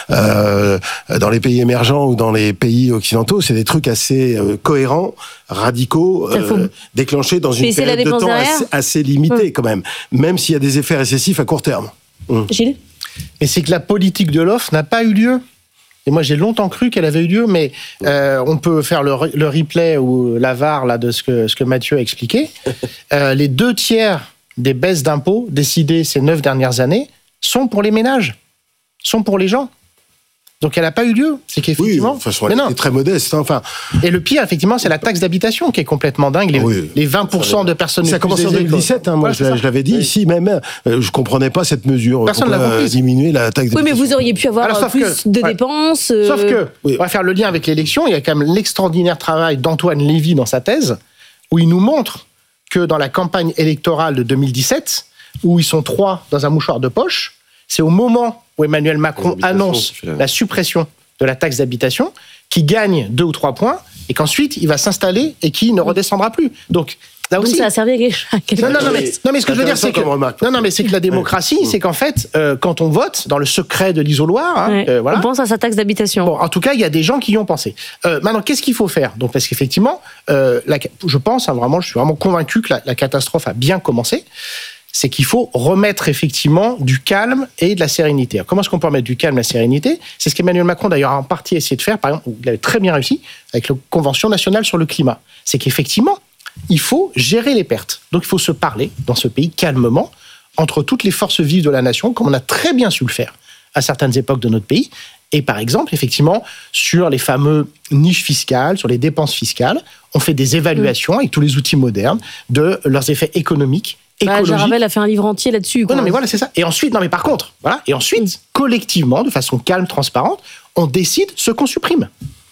euh, dans les pays émergents ou dans les pays occidentaux, c'est des trucs assez euh, cohérents, radicaux,
Ça faut
euh, déclenchés dans une
baisser la
période de
dépense
temps
derrière.
assez, assez limitée quand même, même s'il y a des effets récessifs à court terme. Hum.
Gilles ?
Et c'est que la politique de l'offre n'a pas eu lieu. Et moi, j'ai longtemps cru qu'elle avait eu lieu, mais euh, on peut faire le, le replay ou la V A R là, de ce que, ce que Mathieu a expliqué. Euh, les deux tiers des baisses d'impôts décidées ces neuf dernières années sont pour les ménages, sont pour les gens. Donc, elle n'a pas eu lieu. C'est
Oui,
qu'effectivement...
de toute façon,
Mais
elle
non.
est très modeste. Hein. Enfin,
Et le pire, effectivement, c'est la taxe d'habitation qui est complètement dingue. Les,
Oui.
les vingt pour cent de personnes...
ça
les
a commencé
plus
en
aisées,
deux mille dix-sept. Hein, moi,
Voilà,
je,
c'est ça.
je l'avais dit
Oui.
ici même. Euh, je comprenais pas cette mesure.
Personne l'a
Pourquoi,
comprise.
euh, diminuer la taxe.
Oui, mais
d'habitation.
vous auriez pu avoir
Alors, sauf
plus
que-
de
ouais.
dépenses. euh,
Sauf que,
Oui.
on va faire le lien avec l'élection, il y a quand même l'extraordinaire travail d'Antoine Lévy dans sa thèse, où il nous montre que dans la campagne électorale de deux mille dix-sept, où ils sont trois dans un mouchoir de poche, c'est au moment où Emmanuel Macron
Les habitations,
annonce
ça fait la-
la suppression de la taxe d'habitation, qui gagne deux ou trois points, et qu'ensuite il va s'installer et qui ne redescendra plus. Donc, là
Donc
aussi...
ça a servi à quelque chose.
Non, non, non, mais, non, mais ce que je veux dire, c'est que,
Intéressant comme remarque.
non, non, mais c'est que la démocratie, c'est qu'en fait, euh, quand on vote dans le secret de l'isoloir, hein,
Ouais.
euh, voilà,
On pense à sa taxe d'habitation.
bon, en tout cas, il y a des gens qui y ont pensé. Euh, maintenant, qu'est-ce qu'il faut faire ? Donc, parce qu'effectivement, euh, la, je pense, hein, vraiment, je suis vraiment convaincu que la, la catastrophe a bien commencé. C'est qu'il faut remettre effectivement du calme et de la sérénité. Alors, comment est-ce qu'on peut remettre du calme et de la sérénité ? C'est ce qu'Emmanuel Macron, d'ailleurs, a en partie essayé de faire. Par exemple, il avait très bien réussi avec la Convention nationale sur le climat. C'est qu'effectivement, il faut gérer les pertes. Donc, il faut se parler dans ce pays calmement entre toutes les forces vives de la nation, comme on a très bien su le faire à certaines époques de notre pays. Et par exemple, effectivement, sur les fameux niches fiscales, sur les dépenses fiscales, on fait des évaluations avec tous les outils modernes de leurs effets économiques,
Bah,
écologiques.
Jarabel a fait un livre entier là-dessus.
Ouais,
quoi.
non, mais voilà, c'est ça. Et ensuite, non, mais par contre, voilà. Et ensuite, collectivement, de façon calme, transparente, on décide ce qu'on supprime.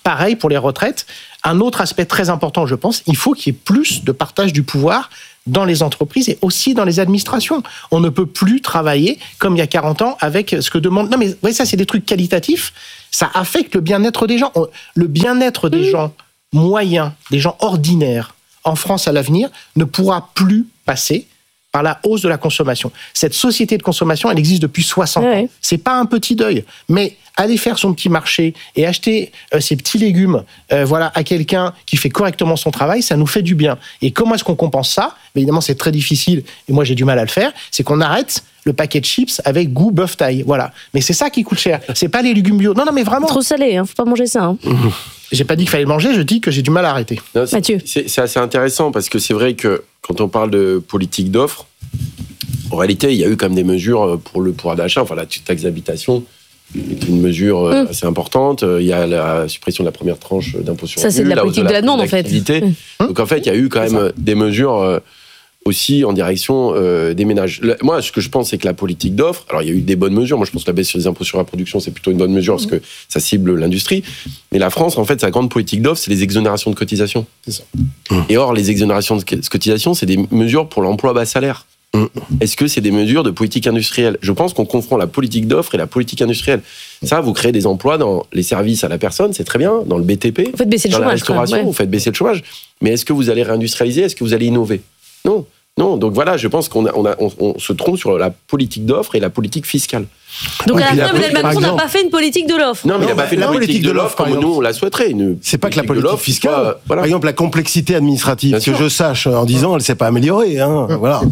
Pareil pour les retraites. Un autre aspect très important, je pense, il faut qu'il y ait plus de partage du pouvoir dans les entreprises et aussi dans les administrations. On ne peut plus travailler comme il y a quarante ans avec ce que demande... Non mais vous voyez, ça c'est des trucs qualitatifs, ça affecte le bien-être des gens. Le bien-être des mmh. gens moyens, des gens ordinaires en France à l'avenir ne pourra plus passer par la hausse de la consommation. Cette société de consommation, elle existe depuis soixante ouais. ans. C'est pas un petit deuil, mais aller faire son petit marché et acheter euh, ses petits légumes euh, voilà, à quelqu'un qui fait correctement son travail, ça nous fait du bien. Et comment est-ce qu'on compense ça ? Évidemment, c'est très difficile, et moi j'ai du mal à le faire, c'est qu'on arrête le paquet de chips avec goût bœuf taille. Voilà. Mais c'est ça qui coûte cher. C'est pas les légumes bio. Non, non, mais vraiment.
Trop salé, hein. Faut pas manger ça. Hein.
Mmh. J'ai pas dit qu'il fallait le manger, je dis que j'ai du mal à arrêter.
Non, c'est,
Mathieu.
C'est, c'est assez intéressant parce que c'est vrai que quand on parle de politique d'offres, en réalité, il y a eu quand même des mesures pour le pouvoir d'achat. Enfin, la taxe d'habitation est une mesure mmh. assez importante. Il y a la suppression de la première tranche d'impôt sur le revenu.
Ça, c'est de la politique de la, de la demande, en fait.
Mmh. Donc, en fait, il y a eu quand même des mesures aussi en direction euh, des ménages. Moi, ce que je pense, c'est que la politique d'offres, alors il y a eu des bonnes mesures. Moi, je pense que la baisse sur les impôts sur la production, c'est plutôt une bonne mesure parce que ça cible l'industrie. Mais la France, en fait, sa grande politique d'offres, c'est les exonérations de cotisations.
C'est ça.
Et or, les exonérations de cotisations, c'est des mesures pour l'emploi bas salaire. Est-ce que c'est des mesures de politique industrielle ? Je pense qu'on confond la politique d'offres et la politique industrielle. Ça, vous créez des emplois dans les services à la personne, c'est très bien, dans le B T P,
vous faites baisser le
dans
chômage,
la restauration,
ouais.
vous faites baisser le chômage. Mais est-ce que vous allez réindustrialiser ? Est-ce que vous allez innover ? Non. Non, donc voilà, je pense qu'on a, on, a, on, on se trompe sur la politique d'offre et la politique fiscale.
Donc
ouais,
à la fin,
la,
Emmanuel Macron n'a pas fait une politique de l'offre.
Non, mais
non,
il n'a pas fait
la
une politique, politique de l'offre, de l'offre comme nous on la souhaiterait. Une
c'est pas que la politique fiscale. Soit,
voilà.
Par exemple, la complexité administrative, Bien que sûr. je sache, en dix ans, elle ne s'est pas améliorée. Hein, voilà.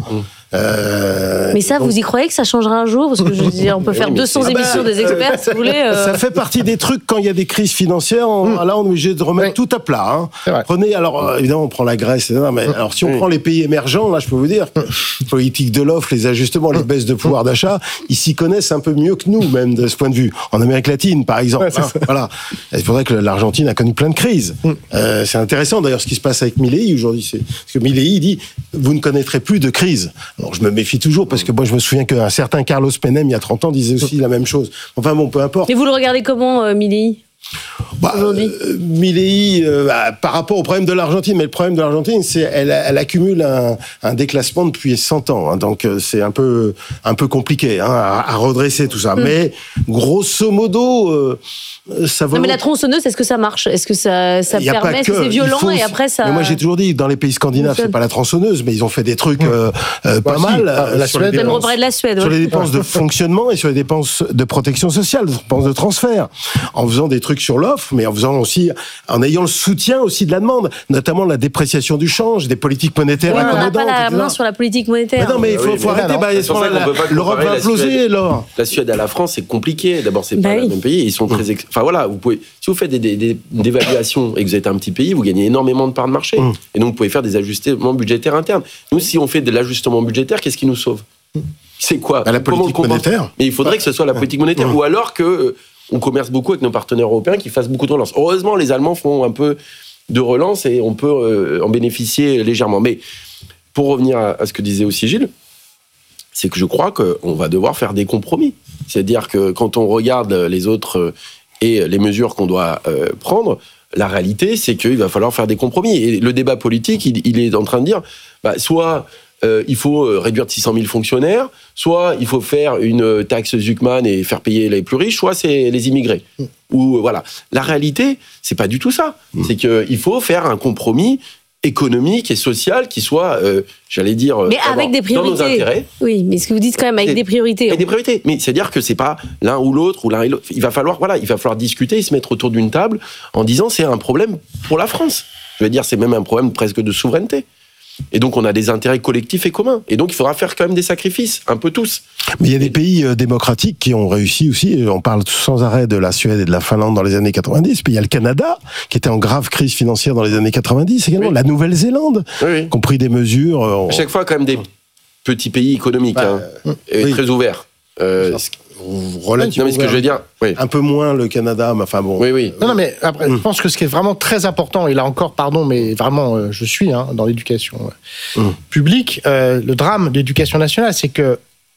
Euh, mais ça, donc... vous y croyez que ça changera un jour ? Parce que je veux dire, on peut faire oui, deux cents ah émissions bah, des experts, euh, si vous voulez. Euh...
Ça fait partie des trucs, quand il y a des crises financières, on, mmh. là, on est obligé de remettre oui. tout à plat. Hein. Prenez, alors, euh, évidemment, on prend la Grèce, non, mais mmh. alors, si on mmh. prend les pays émergents, là, je peux vous dire, mmh. politique de l'offre, les ajustements, les baisses de pouvoir d'achat, ils s'y connaissent un peu mieux que nous, même, de ce point de vue. En Amérique latine, par exemple. Ouais, hein, voilà. C'est pour ça que l'Argentine a connu plein de crises. Mmh. Euh, c'est intéressant, d'ailleurs, ce qui se passe avec Milei aujourd'hui. C'est... Parce que Milei dit, vous ne connaîtrez plus de crise. Alors, je me méfie toujours, parce que moi, je me souviens qu'un certain Carlos Menem, il y a trente ans, disait aussi la même chose. Enfin bon, peu importe.
Et vous le regardez comment, euh, Milei ?
Bah, euh, Milei, euh, bah, par rapport au problème de l'Argentine, mais le problème de l'Argentine, c'est elle, elle accumule un, un déclassement depuis cent ans, hein, donc euh, c'est un peu un peu compliqué hein, à, à redresser tout ça. Mmh. Mais grosso modo, euh, ça va.
Non, mais la tronçonneuse, est-ce que ça marche ? Est-ce que ça, ça permet ? Est-ce que c'est violent faut... et après ça.
Mais moi, j'ai toujours dit, dans les pays scandinaves, c'est pas la tronçonneuse, mais ils ont fait des trucs euh, euh, pas
bah,
mal.
Si, euh, la
sur
Suède,
les dépenses,
de la Suède, ouais.
sur les dépenses de fonctionnement et sur les dépenses de protection sociale, des dépenses de transfert, en faisant des trucs sur l'offre, mais en faisant aussi, en ayant le soutien aussi de la demande, notamment la dépréciation du change, des politiques monétaires
ouais,
accommodantes.
On n'a pas la main sur la politique monétaire.
Mais non, mais il faut,
oui,
faut
mais
arrêter.
non,
bah,
c'est pour ça qu'on peut pas
l'Europe va imploser, alors.
La Suède à la France, c'est compliqué. D'abord, c'est
bah
pas
oui.
le même pays. Ils sont très. Ex... Enfin voilà, vous pouvez. Si vous faites des, des, des dévaluations et que vous êtes un petit pays, vous gagnez énormément de parts de marché. Mmh. Et donc, vous pouvez faire des ajustements budgétaires internes. Nous, si on fait de l'ajustement budgétaire, qu'est-ce qui nous sauve ? C'est quoi ?
À la politique monétaire.
Mais il faudrait que ce soit la politique monétaire, mmh. ou alors que on commerce beaucoup avec nos partenaires européens qui fassent beaucoup de relance. Heureusement, les Allemands font un peu de relance et on peut euh, en bénéficier légèrement. Mais pour revenir à, à ce que disait aussi Gilles, c'est que je crois qu'on va devoir faire des compromis. C'est-à-dire que quand on regarde les autres et les mesures qu'on doit euh, prendre, la réalité, c'est qu'il va falloir faire des compromis. Et le débat politique, il, il est en train de dire, bah, soit euh, il faut réduire de six cent mille fonctionnaires, soit il faut faire une taxe Zuckman et faire payer les plus riches, soit c'est les immigrés. Mmh. Ou, voilà. La réalité, c'est pas du tout ça. Mmh. C'est qu'il faut faire un compromis économique et social qui soit, euh, j'allais dire,
mais avec des priorités.
Dans nos intérêts.
Oui, mais ce que vous dites quand même avec
et,
des priorités.
Avec des priorités. Mais c'est-à-dire que c'est pas l'un ou l'autre ou l'un et l'autre. Il va falloir, voilà, il va falloir discuter et se mettre autour d'une table en disant c'est un problème pour la France. Je veux dire, c'est même un problème presque de souveraineté. Et donc, on a des intérêts collectifs et communs. Et donc, il faudra faire quand même des sacrifices, un peu tous.
Mais il y a des pays euh, démocratiques qui ont réussi aussi. On parle sans arrêt de la Suède et de la Finlande dans les années quatre-vingt-dix. Puis il y a le Canada, qui était en grave crise financière dans les années quatre-vingt-dix également. Oui. La Nouvelle-Zélande, oui, oui. qui ont pris des mesures. Euh,
à chaque fois, quand même, des petits pays économiques, bah, hein, euh, et très ouverts. Euh,
relativement.
Non, mais ce que je veux dire, oui.
Un peu moins le Canada, mais enfin bon.
Oui, oui.
Non, non, mais après, mmh. je pense que ce qui est vraiment très important, et là encore, pardon, mais vraiment, euh, je suis hein, dans l'éducation euh, mmh. publique, euh, le drame de l'éducation nationale, c'est que,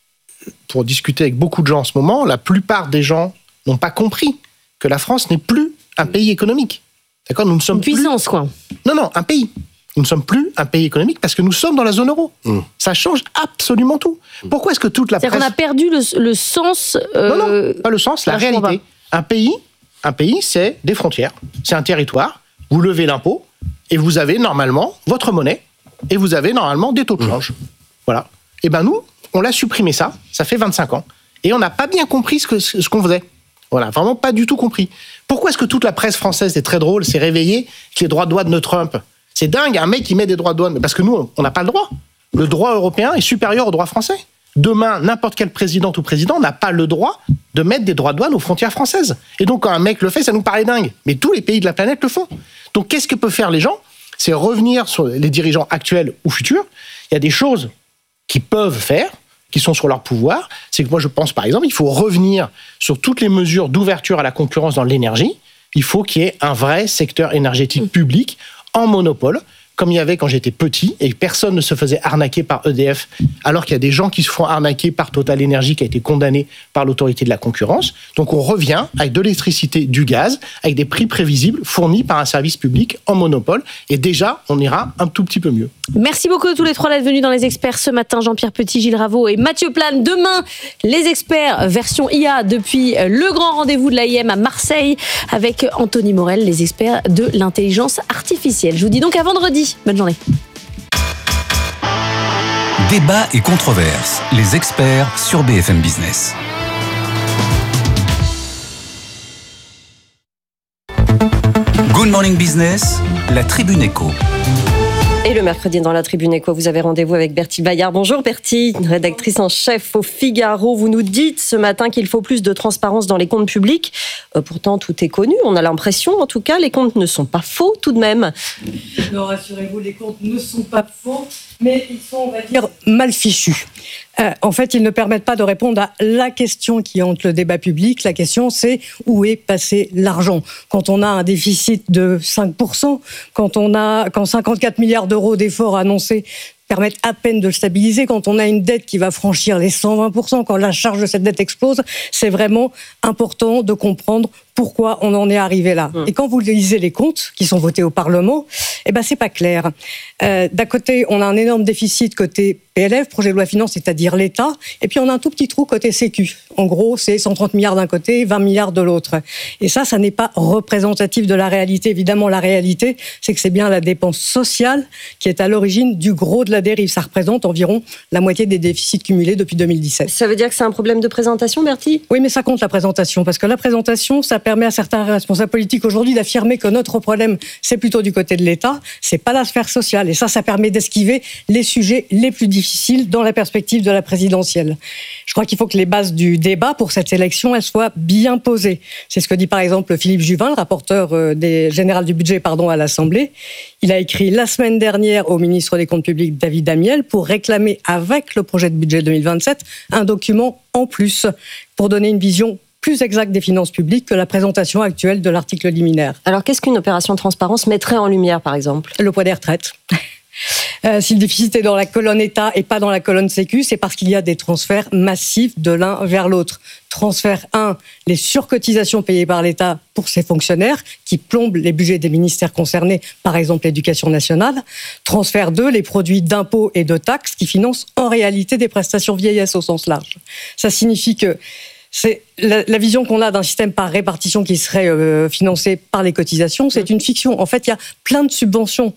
pour discuter avec beaucoup de gens en ce moment, la plupart des gens n'ont pas compris que la France n'est plus un pays économique. D'accord, nous ne sommes
Une puissance,
plus...
quoi.
Non, non, un pays. Nous ne sommes plus un pays économique parce que nous sommes dans la zone euro. Mmh. Ça change absolument tout. Pourquoi est-ce que toute la
C'est-à-dire
presse...
qu'on a perdu le, le sens... Euh...
Non, non, pas le sens, la réalité. Un pays, un pays, c'est des frontières, c'est un territoire, vous levez l'impôt et vous avez normalement votre monnaie et vous avez normalement des taux de change. Mmh. Voilà. Et ben nous, on l'a supprimé ça, ça fait vingt-cinq ans. Et on n'a pas bien compris ce, que, ce qu'on faisait. Voilà, vraiment pas du tout compris. Pourquoi est-ce que toute la presse française, c'est très drôle, s'est réveillée avec les droits de douane de Trump ? C'est dingue, un mec qui met des droits de douane. Parce que nous, on n'a pas le droit. Le droit européen est supérieur au droit français. Demain, n'importe quel présidente ou président n'a pas le droit de mettre des droits de douane aux frontières françaises. Et donc, quand un mec le fait, ça nous paraît dingue. Mais tous les pays de la planète le font. Donc, qu'est-ce que peuvent faire les gens ? C'est revenir sur les dirigeants actuels ou futurs. Il y a des choses qu'ils peuvent faire, qui sont sur leur pouvoir. C'est que moi, je pense, par exemple, il faut revenir sur toutes les mesures d'ouverture à la concurrence dans l'énergie. Il faut qu'il y ait un vrai secteur énergétique public en monopole, comme il y avait quand j'étais petit, et personne ne se faisait arnaquer par E D F, alors qu'il y a des gens qui se font arnaquer par Total Energy, qui a été condamné par l'autorité de la concurrence. Donc on revient avec de l'électricité, du gaz, avec des prix prévisibles fournis par un service public en monopole, et déjà, on ira un tout petit peu mieux.
Merci beaucoup à tous les trois d'être venus dans Les Experts ce matin. Jean-Pierre Petit, Gilles Raveau et Mathieu Plane. Demain, Les Experts, version I A, depuis le grand rendez-vous de l'A I M à Marseille, avec Anthony Morel, les experts de l'intelligence artificielle. Je vous dis donc à vendredi. Bonne journée.
Débat et controverses. Les experts sur B F M Business. Good Morning Business, la Tribune Éco.
Et le mercredi dans la Tribune Éco, vous avez rendez-vous avec Bertie Bayard. Bonjour Bertie, rédactrice en chef au Figaro. Vous nous dites ce matin qu'il faut plus de transparence dans les comptes publics. Euh, pourtant, tout est connu. On a l'impression, en tout cas, les comptes ne sont pas faux tout de même.
Non, rassurez-vous, les comptes ne sont pas faux, mais ils sont, on va dire, mal fichus. Euh, en fait, ils ne permettent pas de répondre à la question qui hante le débat public. La question, c'est où est passé l'argent ? Quand on a un déficit de cinq pour cent, quand on a, quand cinquante-quatre milliards d'euros d'efforts annoncés permettent à peine de le stabiliser, quand on a une dette qui va franchir les cent vingt pour cent, quand la charge de cette dette explose, c'est vraiment important de comprendre pourquoi on en est arrivé là. Mmh. Et quand vous lisez les comptes qui sont votés au Parlement, eh ben c'est pas clair. Euh, d'un côté, on a un énorme déficit côté P L F, projet de loi de finances, c'est-à-dire l'État, et puis on a un tout petit trou côté Sécu. En gros, c'est cent trente milliards d'un côté, vingt milliards de l'autre. Et ça, ça n'est pas représentatif de la réalité. Évidemment, la réalité, c'est que c'est bien la dépense sociale qui est à l'origine du gros de la dérive. Ça représente environ la moitié des déficits cumulés depuis deux mille dix-sept.
Ça veut dire que c'est un problème de présentation, Bertie ?
Oui, mais ça compte la présentation, parce que la présentation, ça permet à certains responsables politiques aujourd'hui d'affirmer que notre problème, c'est plutôt du côté de l'État, c'est pas la sphère sociale. Et ça, ça permet d'esquiver les sujets les plus difficiles dans la perspective de la présidentielle. Je crois qu'il faut que les bases du débat pour cette élection, elles soient bien posées. C'est ce que dit par exemple Philippe Juvin, le rapporteur des général du budget, pardon, à l'Assemblée. Il a écrit la semaine dernière au ministre des Comptes publics, David Amiel, pour réclamer avec le projet de budget deux mille vingt-sept un document en plus pour donner une vision plus exacte des finances publiques que la présentation actuelle de l'article liminaire.
Alors, qu'est-ce qu'une opération de transparence mettrait en lumière, par exemple ?
Le poids des retraites. Euh, si le déficit est dans la colonne État et pas dans la colonne Sécu, c'est parce qu'il y a des transferts massifs de l'un vers l'autre. Transfert un, les surcotisations payées par l'État pour ses fonctionnaires, qui plombent les budgets des ministères concernés, par exemple l'Éducation nationale. Transfert deux, les produits d'impôts et de taxes qui financent en réalité des prestations vieillesse au sens large. Ça signifie que c'est la, la vision qu'on a d'un système par répartition qui serait euh, financé par les cotisations, c'est une fiction. En fait, il y a plein de subventions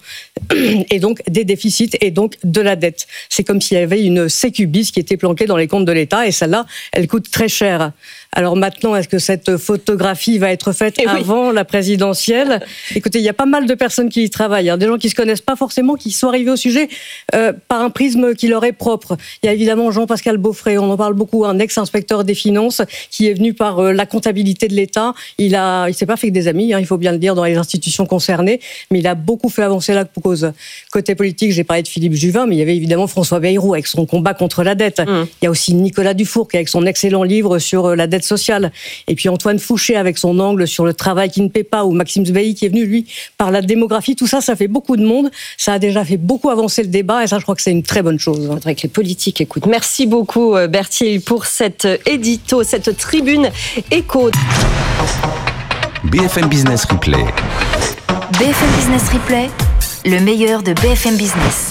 et donc des déficits et donc de la dette. C'est comme s'il y avait une sécu bis qui était planquée dans les comptes de l'État et celle-là, elle coûte très cher. Alors maintenant, est-ce que cette photographie va être faite et avant oui. la présidentielle ? Écoutez, il y a pas mal de personnes qui y travaillent, hein, des gens qui se connaissent pas forcément, qui sont arrivés au sujet euh, par un prisme qui leur est propre. Il y a évidemment Jean-Pascal Beaufret, on en parle beaucoup, un ex-inspecteur des finances qui est venu par euh, la comptabilité de l'État. Il a, il s'est pas fait que des amis, hein, il faut bien le dire, dans les institutions concernées, mais il a beaucoup fait avancer la cause. Côté politique, j'ai parlé de Philippe Juvin, mais il y avait évidemment François Bayrou avec son combat contre la dette. Mmh. Il y a aussi Nicolas Dufourcq avec son excellent livre sur la dette sociale. Et puis Antoine Fouché avec son angle sur le travail qui ne paie pas, ou Maxime Zveï qui est venu, lui, par la démographie. Tout ça, ça fait beaucoup de monde. Ça a déjà fait beaucoup avancer le débat et ça, je crois que c'est une très bonne chose.
Il faudrait que les politiques écoutent. Merci beaucoup, Berthier, pour cette édito, cette tribune éco.
B F M Business Replay.
B F M Business Replay, le meilleur de B F M Business.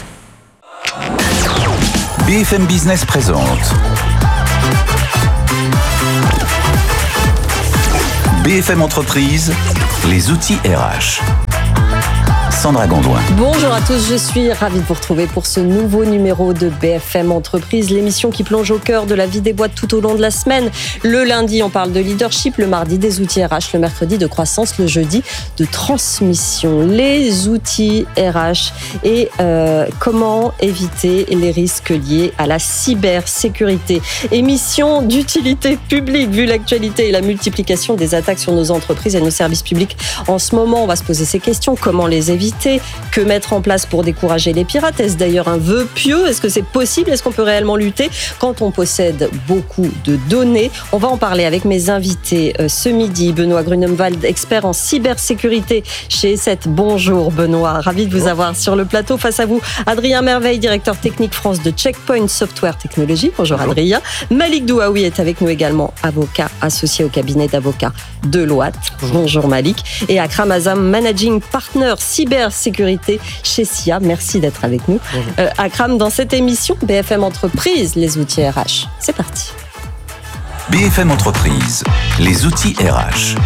B F M Business présente B F M Entreprise, les outils R H. Sandra Gondouin.
Bonjour à tous, je suis ravie de vous retrouver pour ce nouveau numéro de B F M Entreprise, l'émission qui plonge au cœur de la vie des boîtes tout au long de la semaine. Le lundi, on parle de leadership, le mardi des outils R H, le mercredi de croissance, le jeudi de transmission. Les outils R H et euh, comment éviter les risques liés à la cybersécurité. Émission d'utilité publique, vu l'actualité et la multiplication des attaques sur nos entreprises et nos services publics. En ce moment, on va se poser ces questions, comment les éviter ? Que mettre en place pour décourager les pirates? Est-ce d'ailleurs un vœu pieux? Est-ce que c'est possible? Est-ce qu'on peut réellement lutter quand on possède beaucoup de données? On va en parler avec mes invités ce midi. Benoît Grunemwald, expert en cybersécurité chez E sept. Bonjour Benoît, ravi de vous avoir sur le plateau. Face à vous, Adrien Merveille, directeur technique France de Checkpoint Software Technologies. Bonjour, Bonjour. Adrien. Malik Douaoui est avec nous également, avocat associé au cabinet d'avocats Deloitte. Bonjour. Bonjour Malik. Et Akram Azam, managing partner cyber sécurité chez S I A. Merci d'être avec nous. Euh, Akram, dans cette émission, B F M Entreprise, les outils R H. C'est parti.
B F M Entreprise, les outils R H.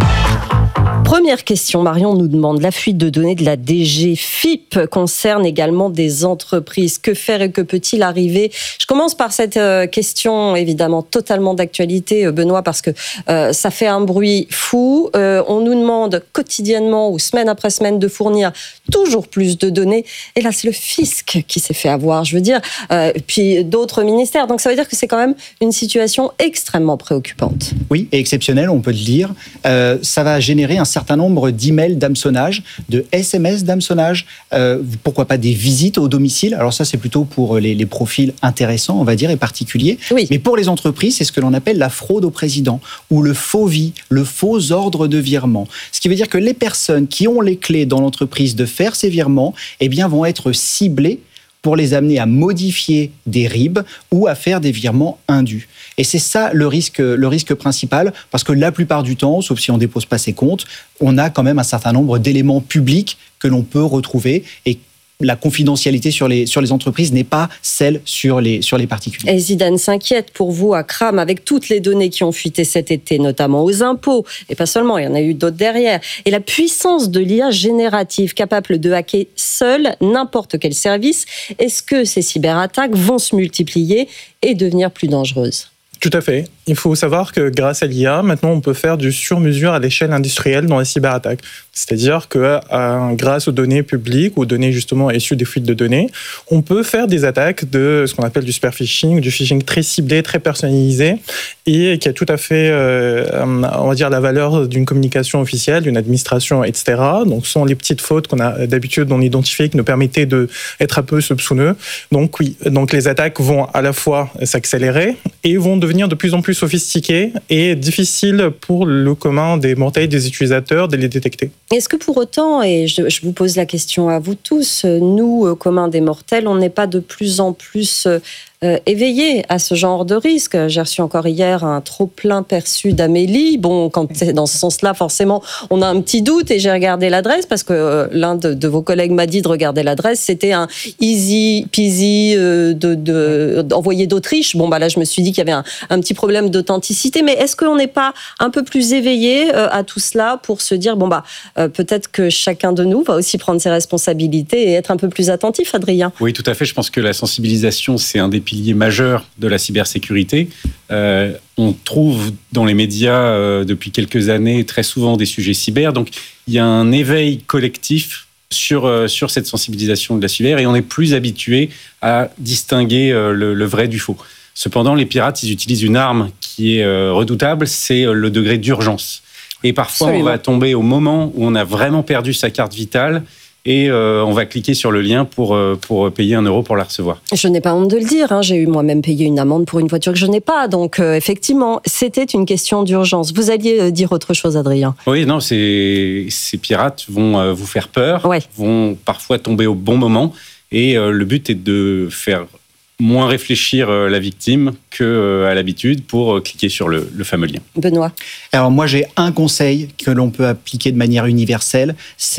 Première question, Marion nous demande, la fuite de données de la D G F I P concerne également des entreprises. Que faire et que peut-il arriver? Je commence par cette euh, question, évidemment, totalement d'actualité, euh, Benoît, parce que euh, ça fait un bruit fou. Euh, on nous demande quotidiennement ou semaine après semaine de fournir toujours plus de données. Et là, c'est le fisc qui s'est fait avoir, je veux dire, euh, puis d'autres ministères. Donc ça veut dire que c'est quand même une situation extrêmement préoccupante.
Oui, et exceptionnelle, on peut le dire. Euh, ça va générer un certain nombre d'emails d'hameçonnage, de S M S d'hameçonnage, euh, pourquoi pas des visites au domicile. Alors ça, c'est plutôt pour les, les profils intéressants, on va dire, et particuliers.
Oui.
Mais pour les entreprises, c'est ce que l'on appelle la fraude au président, ou le faux V I, le faux ordre de virement. Ce qui veut dire que les personnes qui ont les clés dans l'entreprise de faire ces virements, eh bien, vont être ciblées pour les amener à modifier des R I B ou à faire des virements indus. Et c'est ça le risque, le risque principal, parce que la plupart du temps, sauf si on ne dépose pas ses comptes, on a quand même un certain nombre d'éléments publics que l'on peut retrouver, et la confidentialité sur les, sur les entreprises n'est pas celle sur les, sur les particuliers.
Et Zidane s'inquiète pour vous, Akram, avec toutes les données qui ont fuité cet été, notamment aux impôts, et pas seulement, il y en a eu d'autres derrière. Et la puissance de l'I A générative, capable de hacker seul n'importe quel service, est-ce que ces cyberattaques vont se multiplier et devenir plus dangereuses ?
Tout à fait. Il faut savoir que grâce à l'I A, maintenant, on peut faire du sur-mesure à l'échelle industrielle dans les cyberattaques. C'est-à-dire que euh, grâce aux données publiques, aux données justement issues des fuites de données, on peut faire des attaques de ce qu'on appelle du spear phishing, du phishing très ciblé, très personnalisé, et qui a tout à fait, euh, on va dire, la valeur d'une communication officielle, d'une administration, et cetera. Donc, ce sont les petites fautes qu'on a d'habitude on identifié qui nous permettaient d'être un peu soupçonneux. Donc, oui, donc les attaques vont à la fois s'accélérer et vont devenir de plus en plus sophistiquées et difficiles pour le commun des mortels, des utilisateurs, de les détecter.
Est-ce que pour autant, et je, je vous pose la question à vous tous, nous, commun des mortels, on n'est pas de plus en plus euh, éveillés à ce genre de risque? J'ai reçu encore hier un trop-plein perçu d'Amélie. Bon, quand c'est dans ce sens-là, forcément, on a un petit doute, et j'ai regardé l'adresse, parce que euh, l'un de, de vos collègues m'a dit de regarder l'adresse. C'était un easy peasy euh, de, de, d'envoyé d'Autriche. Bon, bah là, je me suis dit qu'il y avait un, un petit problème d'authenticité. Mais est-ce qu'on n'est pas un peu plus éveillé euh, à tout cela pour se dire, bon, bah, euh, peut-être que chacun de nous va aussi prendre ses responsabilités et être un peu plus attentif, Adrien?
Oui, tout à fait. Je pense que la sensibilisation, c'est un des pilier majeur de la cybersécurité. Euh, on trouve dans les médias euh, depuis quelques années très souvent des sujets cyber. Donc, il y a un éveil collectif sur, euh, sur cette sensibilisation de la cyber, et on est plus habitué à distinguer euh, le, le vrai du faux. Cependant, les pirates, ils utilisent une arme qui est euh, redoutable, c'est euh, le degré d'urgence. Et parfois, Absolument. on va tomber au moment où on a vraiment perdu sa carte vitale, et euh, on va cliquer sur le lien pour, euh, pour payer un euro pour la recevoir.
Je n'ai pas honte de le dire, hein. J'ai eu moi-même payé une amende pour une voiture que je n'ai pas. Donc euh, effectivement, c'était une question d'urgence. Vous alliez euh, dire autre chose, Adrien?
Oui, non, ces, ces pirates vont euh, vous faire peur,
ouais.
vont parfois tomber au bon moment, et euh, le but est de faire moins réfléchir euh, la victime qu'à euh, l'habitude pour euh, cliquer sur le, le fameux lien.
Benoît?
Alors moi, j'ai un conseil que l'on peut appliquer de manière universelle, c'est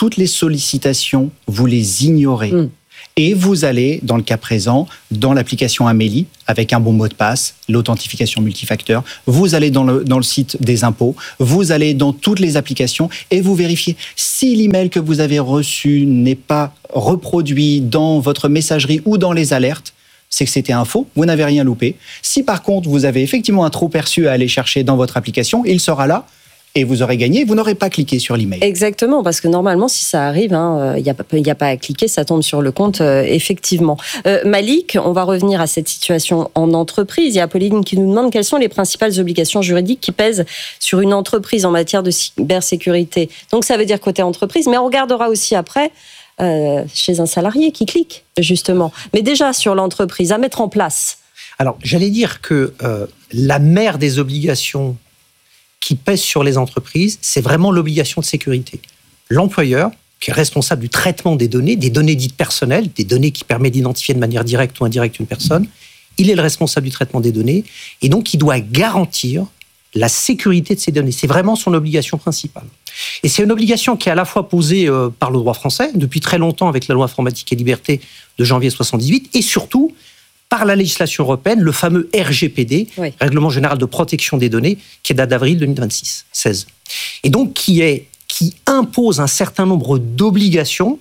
toutes les sollicitations, vous les ignorez. Mmh. Et vous allez, dans le cas présent, dans l'application Amélie, avec un bon mot de passe, l'authentification multifacteur, vous allez dans le, dans le site des impôts, vous allez dans toutes les applications et vous vérifiez si l'email que vous avez reçu n'est pas reproduit dans votre messagerie ou dans les alertes, c'est que c'était un faux, vous n'avez rien loupé. Si par contre, vous avez effectivement un trop perçu à aller chercher dans votre application, il sera là. Et vous aurez gagné, vous n'aurez pas cliqué sur l'email.
Exactement, parce que normalement, si ça arrive, il hein, n'y a, a pas à cliquer, ça tombe sur le compte, euh, effectivement. Euh, Malik, on va revenir à cette situation en entreprise. Il y a Pauline qui nous demande quelles sont les principales obligations juridiques qui pèsent sur une entreprise en matière de cybersécurité. Donc ça veut dire côté entreprise, mais on regardera aussi après euh, chez un salarié qui clique, justement. Mais déjà sur l'entreprise, à mettre en place.
Alors, j'allais dire que euh, la mère des obligations qui pèse sur les entreprises, c'est vraiment l'obligation de sécurité. L'employeur, qui est responsable du traitement des données, des données dites personnelles, des données qui permettent d'identifier de manière directe ou indirecte une personne, il est le responsable du traitement des données, et donc il doit garantir la sécurité de ces données. C'est vraiment son obligation principale. Et c'est une obligation qui est à la fois posée euh, par le droit français, depuis très longtemps avec la loi informatique et liberté de janvier soixante-dix-huit, et surtout par la législation européenne, le fameux R G P D, oui. Règlement général de protection des données, qui date d'avril deux mille vingt-six, seize. Et donc qui, est, qui impose un certain nombre d'obligations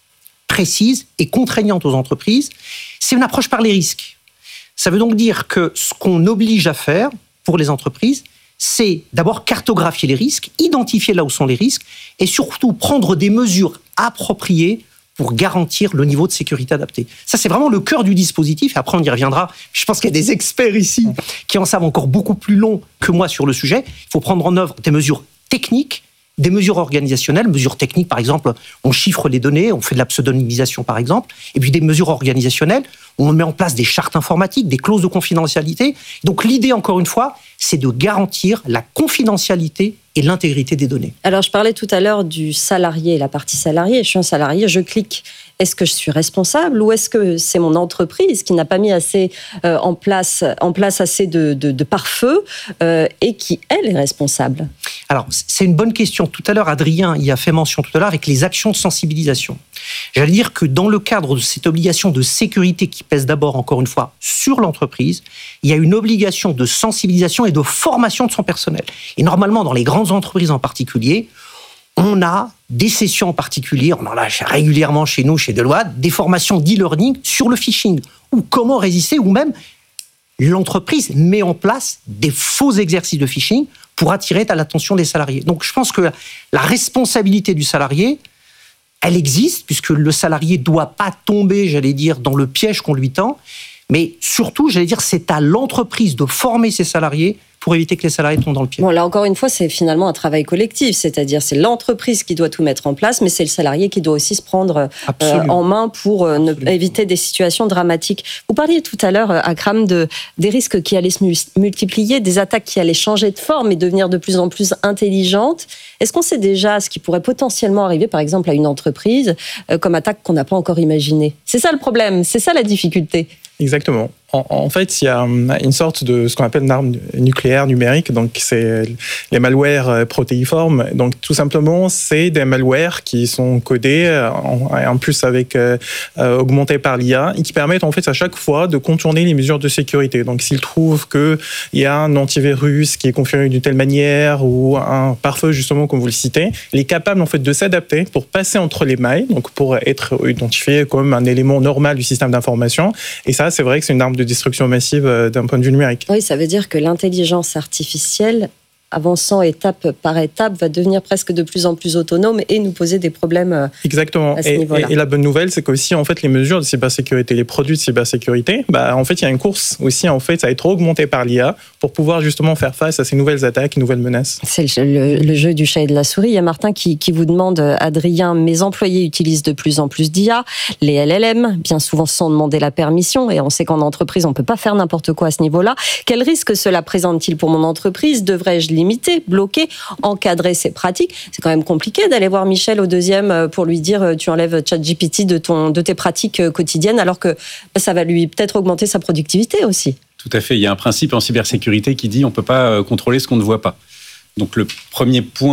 précises et contraignantes aux entreprises. C'est une approche par les risques. Ça veut donc dire que ce qu'on oblige à faire pour les entreprises, c'est d'abord cartographier les risques, identifier là où sont les risques, et surtout prendre des mesures appropriées pour garantir le niveau de sécurité adapté. Ça, c'est vraiment le cœur du dispositif. Et après, on y reviendra. Je pense qu'il y a des experts ici qui en savent encore beaucoup plus long que moi sur le sujet. Il faut prendre en œuvre des mesures techniques, des mesures organisationnelles. Mesures techniques, par exemple, on chiffre les données, on fait de la pseudonymisation, par exemple. Et puis des mesures organisationnelles, on met en place des chartes informatiques, des clauses de confidentialité. Donc l'idée, encore une fois, c'est de garantir la confidentialité et l'intégrité des données.
Alors, je parlais tout à l'heure du salarié, la partie salarié. Je suis un salarié, je clique. Est-ce que je suis responsable ou est-ce que c'est mon entreprise qui n'a pas mis assez euh, en place, en place assez de, de, de pare-feu euh, et qui, elle, est responsable ?
Alors, c'est une bonne question. Tout à l'heure, Adrien y a fait mention tout à l'heure avec les actions de sensibilisation. J'allais dire que dans le cadre de cette obligation de sécurité qui pèse d'abord, encore une fois, sur l'entreprise, il y a une obligation de sensibilisation et de formation de son personnel. Et normalement, dans les grandes entreprises en particulier, on a des sessions en particulier, on en a régulièrement chez nous, chez Deloitte, des formations d'e-learning sur le phishing, ou comment résister, ou même l'entreprise met en place des faux exercices de phishing pour attirer à l'attention des salariés. Donc je pense que la responsabilité du salarié, elle existe, puisque le salarié ne doit pas tomber, j'allais dire, dans le piège qu'on lui tend, mais surtout, j'allais dire, c'est à l'entreprise de former ses salariés pour éviter que les salariés tombent dans le piège.
Bon, là, encore une fois, c'est finalement un travail collectif, c'est-à-dire c'est l'entreprise qui doit tout mettre en place, mais c'est le salarié qui doit aussi se prendre euh, en main pour euh, ne, éviter des situations dramatiques. Vous parliez tout à l'heure, Akram, de, des risques qui allaient se multiplier, des attaques qui allaient changer de forme et devenir de plus en plus intelligentes. Est-ce qu'on sait déjà ce qui pourrait potentiellement arriver, par exemple, à une entreprise, euh, comme attaque qu'on n'a pas encore imaginée ? C'est ça le problème, c'est ça la difficulté.
Exactement. En, en fait, il y a une sorte de ce qu'on appelle une arme nucléaire numérique. Donc, c'est les malwares protéiformes. Donc, tout simplement, c'est des malwares qui sont codés, en, en plus avec euh, augmentés par l'I A, et qui permettent en fait à chaque fois de contourner les mesures de sécurité. Donc, s'ils trouvent que il y a un antivirus qui est configuré d'une telle manière ou un pare-feu justement comme vous le citez, il est capable en fait de s'adapter pour passer entre les mailles, donc pour être identifié comme un élément normal du système d'information. Et ça, c'est vrai que c'est une arme de destruction massive d'un point de vue numérique.
Oui, ça veut dire que l'intelligence artificielle, avançant étape par étape, va devenir presque de plus en plus autonome et nous poser des problèmes.
Exactement.
À ce
et,
niveau-là.
Et, et la bonne nouvelle, c'est qu'aussi, en fait, les mesures de cybersécurité, les produits de cybersécurité, bah, en fait, il y a une course aussi, en fait, à être augmenté par l'I A pour pouvoir justement faire face à ces nouvelles attaques, nouvelles menaces.
C'est le, le, le jeu du chat et de la souris. Il y a Martin qui, qui vous demande, Adrien, mes employés utilisent de plus en plus d'I A, les L L M, bien souvent sans demander la permission, et on sait qu'en entreprise, on ne peut pas faire n'importe quoi à ce niveau-là. Quel risque cela présente-t-il pour mon entreprise ? Devrais-je limiter, bloquer, encadrer ces pratiques ? C'est quand même compliqué d'aller voir Michel au deuxième pour lui dire tu enlèves ChatGPT de, ton, de tes pratiques quotidiennes, alors que ça va lui peut-être augmenter sa productivité aussi.
Tout à fait. Il y a un principe en cybersécurité qui dit on ne peut pas contrôler ce qu'on ne voit pas. Donc le premier point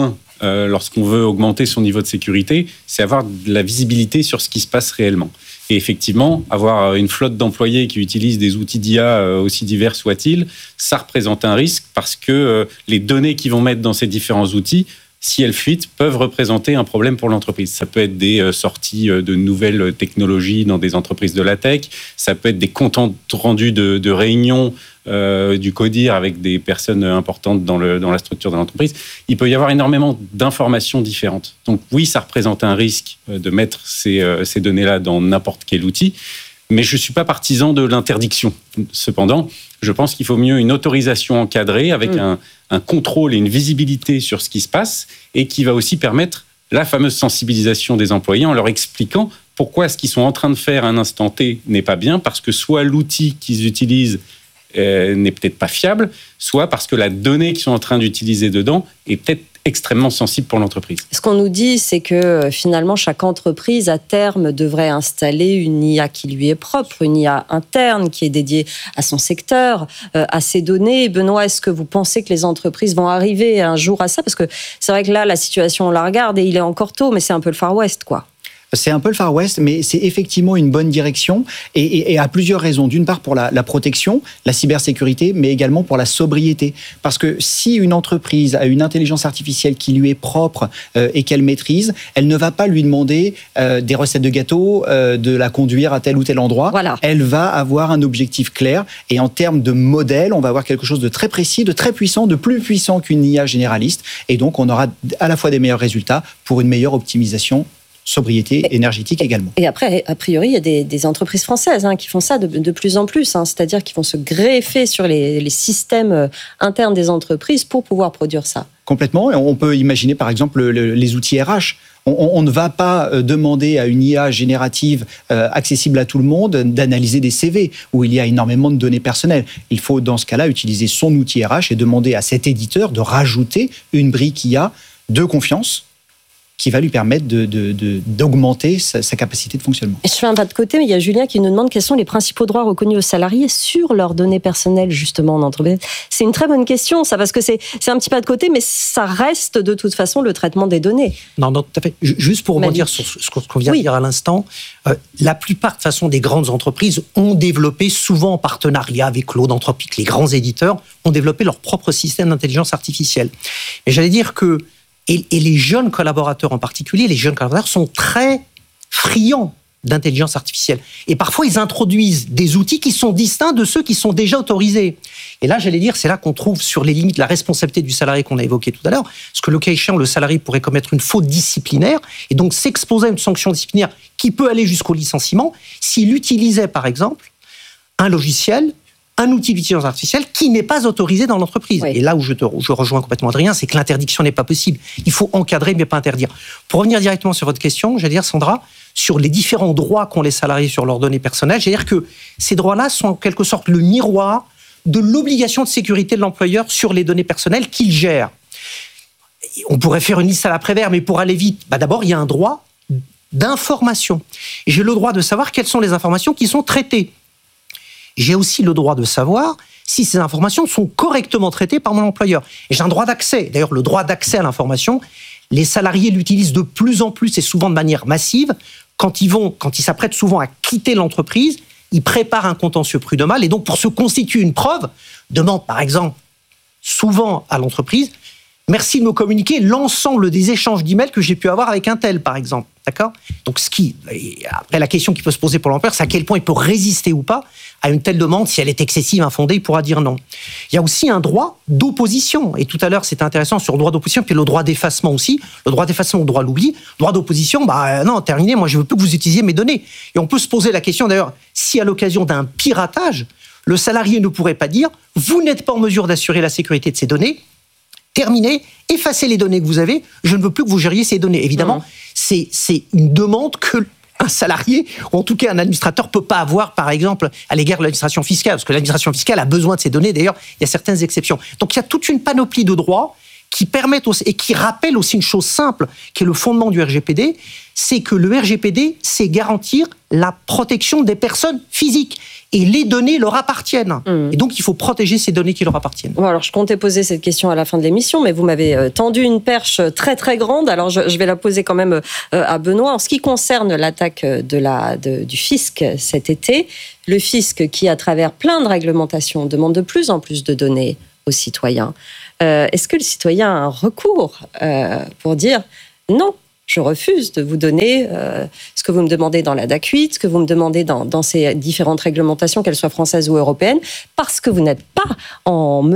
euh, lorsqu'on veut augmenter son niveau de sécurité, c'est avoir de la visibilité sur ce qui se passe réellement. Et effectivement, avoir une flotte d'employés qui utilisent des outils d'I A aussi divers soient-ils, ça représente un risque parce que les données qu'ils vont mettre dans ces différents outils, si elles fuitent, peuvent représenter un problème pour l'entreprise. Ça peut être des sorties de nouvelles technologies dans des entreprises de la tech, ça peut être des comptes rendus de, de réunions euh, du CODIR avec des personnes importantes dans, le, dans la structure de l'entreprise. Il peut y avoir énormément d'informations différentes. Donc oui, ça représente un risque de mettre ces, ces données-là dans n'importe quel outil, mais je ne suis pas partisan de l'interdiction. Cependant, je pense qu'il faut mieux une autorisation encadrée avec mmh. un, un contrôle et une visibilité sur ce qui se passe et qui va aussi permettre la fameuse sensibilisation des employés en leur expliquant pourquoi ce qu'ils sont en train de faire à un instant T n'est pas bien, parce que soit l'outil qu'ils utilisent euh, n'est peut-être pas fiable, soit parce que la donnée qu'ils sont en train d'utiliser dedans est peut-être extrêmement sensible pour l'entreprise.
Ce qu'on nous dit, c'est que finalement, chaque entreprise, à terme, devrait installer une I A qui lui est propre, une I A interne qui est dédiée à son secteur, euh, à ses données. Benoît, est-ce que vous pensez que les entreprises vont arriver un jour à ça ? Parce que c'est vrai que là, la situation, on la regarde et il est encore tôt, mais c'est un peu le Far West, quoi.
C'est un peu le Far West, mais c'est effectivement une bonne direction et, et, et à plusieurs raisons. D'une part pour la, la protection, la cybersécurité, mais également pour la sobriété. Parce que si une entreprise a une intelligence artificielle qui lui est propre euh, et qu'elle maîtrise, elle ne va pas lui demander euh, des recettes de gâteaux, euh, de la conduire à tel ou tel endroit.
Voilà.
Elle va avoir un objectif clair et en termes de modèle, on va avoir quelque chose de très précis, de très puissant, de plus puissant qu'une I A généraliste. Et donc, on aura à la fois des meilleurs résultats pour une meilleure optimisation, sobriété énergétique également.
Et après, a priori, il y a des, des entreprises françaises hein, qui font ça de, de plus en plus, hein, c'est-à-dire qui vont se greffer sur les, les systèmes internes des entreprises pour pouvoir produire ça.
Complètement. Et on peut imaginer, par exemple, le, les outils R H. On, on ne va pas demander à une I A générative euh, accessible à tout le monde d'analyser des C V où il y a énormément de données personnelles. Il faut, dans ce cas-là, utiliser son outil R H et demander à cet éditeur de rajouter une brique I A de confiance qui va lui permettre de, de, de, d'augmenter sa, sa capacité de fonctionnement.
Je fais un pas de côté, mais il y a Julien qui nous demande quels sont les principaux droits reconnus aux salariés sur leurs données personnelles, justement, en entreprise. C'est une très bonne question, ça, parce que c'est, c'est un petit pas de côté, mais ça reste de toute façon le traitement des données.
Non, non, tout à fait. Juste pour rebondir sur ce qu'on vient oui. de dire à l'instant, euh, la plupart, de toute façon, des grandes entreprises ont développé, souvent en partenariat avec l'autre entreprise, les grands éditeurs, ont développé leur propre système d'intelligence artificielle. Et j'allais dire que Et, et les jeunes collaborateurs en particulier, les jeunes collaborateurs sont très friands d'intelligence artificielle. Et parfois, ils introduisent des outils qui sont distincts de ceux qui sont déjà autorisés. Et là, j'allais dire, c'est là qu'on trouve sur les limites la responsabilité du salarié qu'on a évoqué tout à l'heure, parce que le cas échéant, le salarié pourrait commettre une faute disciplinaire et donc s'exposer à une sanction disciplinaire qui peut aller jusqu'au licenciement s'il utilisait, par exemple, un logiciel, un outil d'intelligence artificielle qui n'est pas autorisé dans l'entreprise. Oui. Et là où je, te, où je rejoins complètement Adrien, c'est que l'interdiction n'est pas possible. Il faut encadrer, mais pas interdire. Pour revenir directement sur votre question, j'allais dire, Sandra, sur les différents droits qu'ont les salariés sur leurs données personnelles, j'allais dire que ces droits-là sont en quelque sorte le miroir de l'obligation de sécurité de l'employeur sur les données personnelles qu'il gère. On pourrait faire une liste à l'après-vert, mais pour aller vite, bah d'abord, il y a un droit d'information. Et j'ai le droit de savoir quelles sont les informations qui sont traitées. J'ai aussi le droit de savoir si ces informations sont correctement traitées par mon employeur. Et j'ai un droit d'accès. D'ailleurs, le droit d'accès à l'information, les salariés l'utilisent de plus en plus et souvent de manière massive. Quand ils vont, quand ils s'apprêtent souvent à quitter l'entreprise, ils préparent un contentieux prud'homal et donc pour se constituer une preuve, demandent par exemple souvent à l'entreprise « Merci de me communiquer l'ensemble des échanges d'emails que j'ai pu avoir avec un tel, par exemple. » D'accord ? Donc, ce qui, après, la question qui peut se poser pour l'employeur, c'est à quel point il peut résister ou pas à une telle demande. Si elle est excessive, infondée, il pourra dire non. Il y a aussi un droit d'opposition. Et tout à l'heure, c'était intéressant sur le droit d'opposition, puis le droit d'effacement aussi. Le droit d'effacement, le droit à l'oubli. Le droit d'opposition, bah non, terminé, moi je veux plus que vous utilisiez mes données. Et on peut se poser la question, d'ailleurs, si à l'occasion d'un piratage, le salarié ne pourrait pas dire « Vous n'êtes pas en mesure d'assurer la sécurité de ces données », terminé, effacez les données que vous avez, je ne veux plus que vous gériez ces données. Évidemment, mmh. c'est, c'est une demande que un salarié, ou en tout cas un administrateur, ne peut pas avoir, par exemple, à l'égard de l'administration fiscale, parce que l'administration fiscale a besoin de ces données, d'ailleurs, il y a certaines exceptions. Donc il y a toute une panoplie de droits qui permettent aussi, et qui rappellent aussi une chose simple, qui est le fondement du R G P D, c'est que le R G P D, c'est garantir la protection des personnes physiques. Et les données leur appartiennent. Mmh. Et donc, il faut protéger ces données qui leur appartiennent.
Bon, alors, je comptais poser cette question à la fin de l'émission, mais vous m'avez tendu une perche très, très grande. Alors, je, je vais la poser quand même à Benoît. En ce qui concerne l'attaque de la, de, du fisc cet été, le fisc qui, à travers plein de réglementations, demande de plus en plus de données aux citoyens. Euh, est-ce que le citoyen a un recours euh, pour dire non ? Je refuse de vous donner euh, ce que vous me demandez dans la D A C huit, ce que vous me demandez dans, dans ces différentes réglementations, qu'elles soient françaises ou européennes, parce que vous n'êtes pas en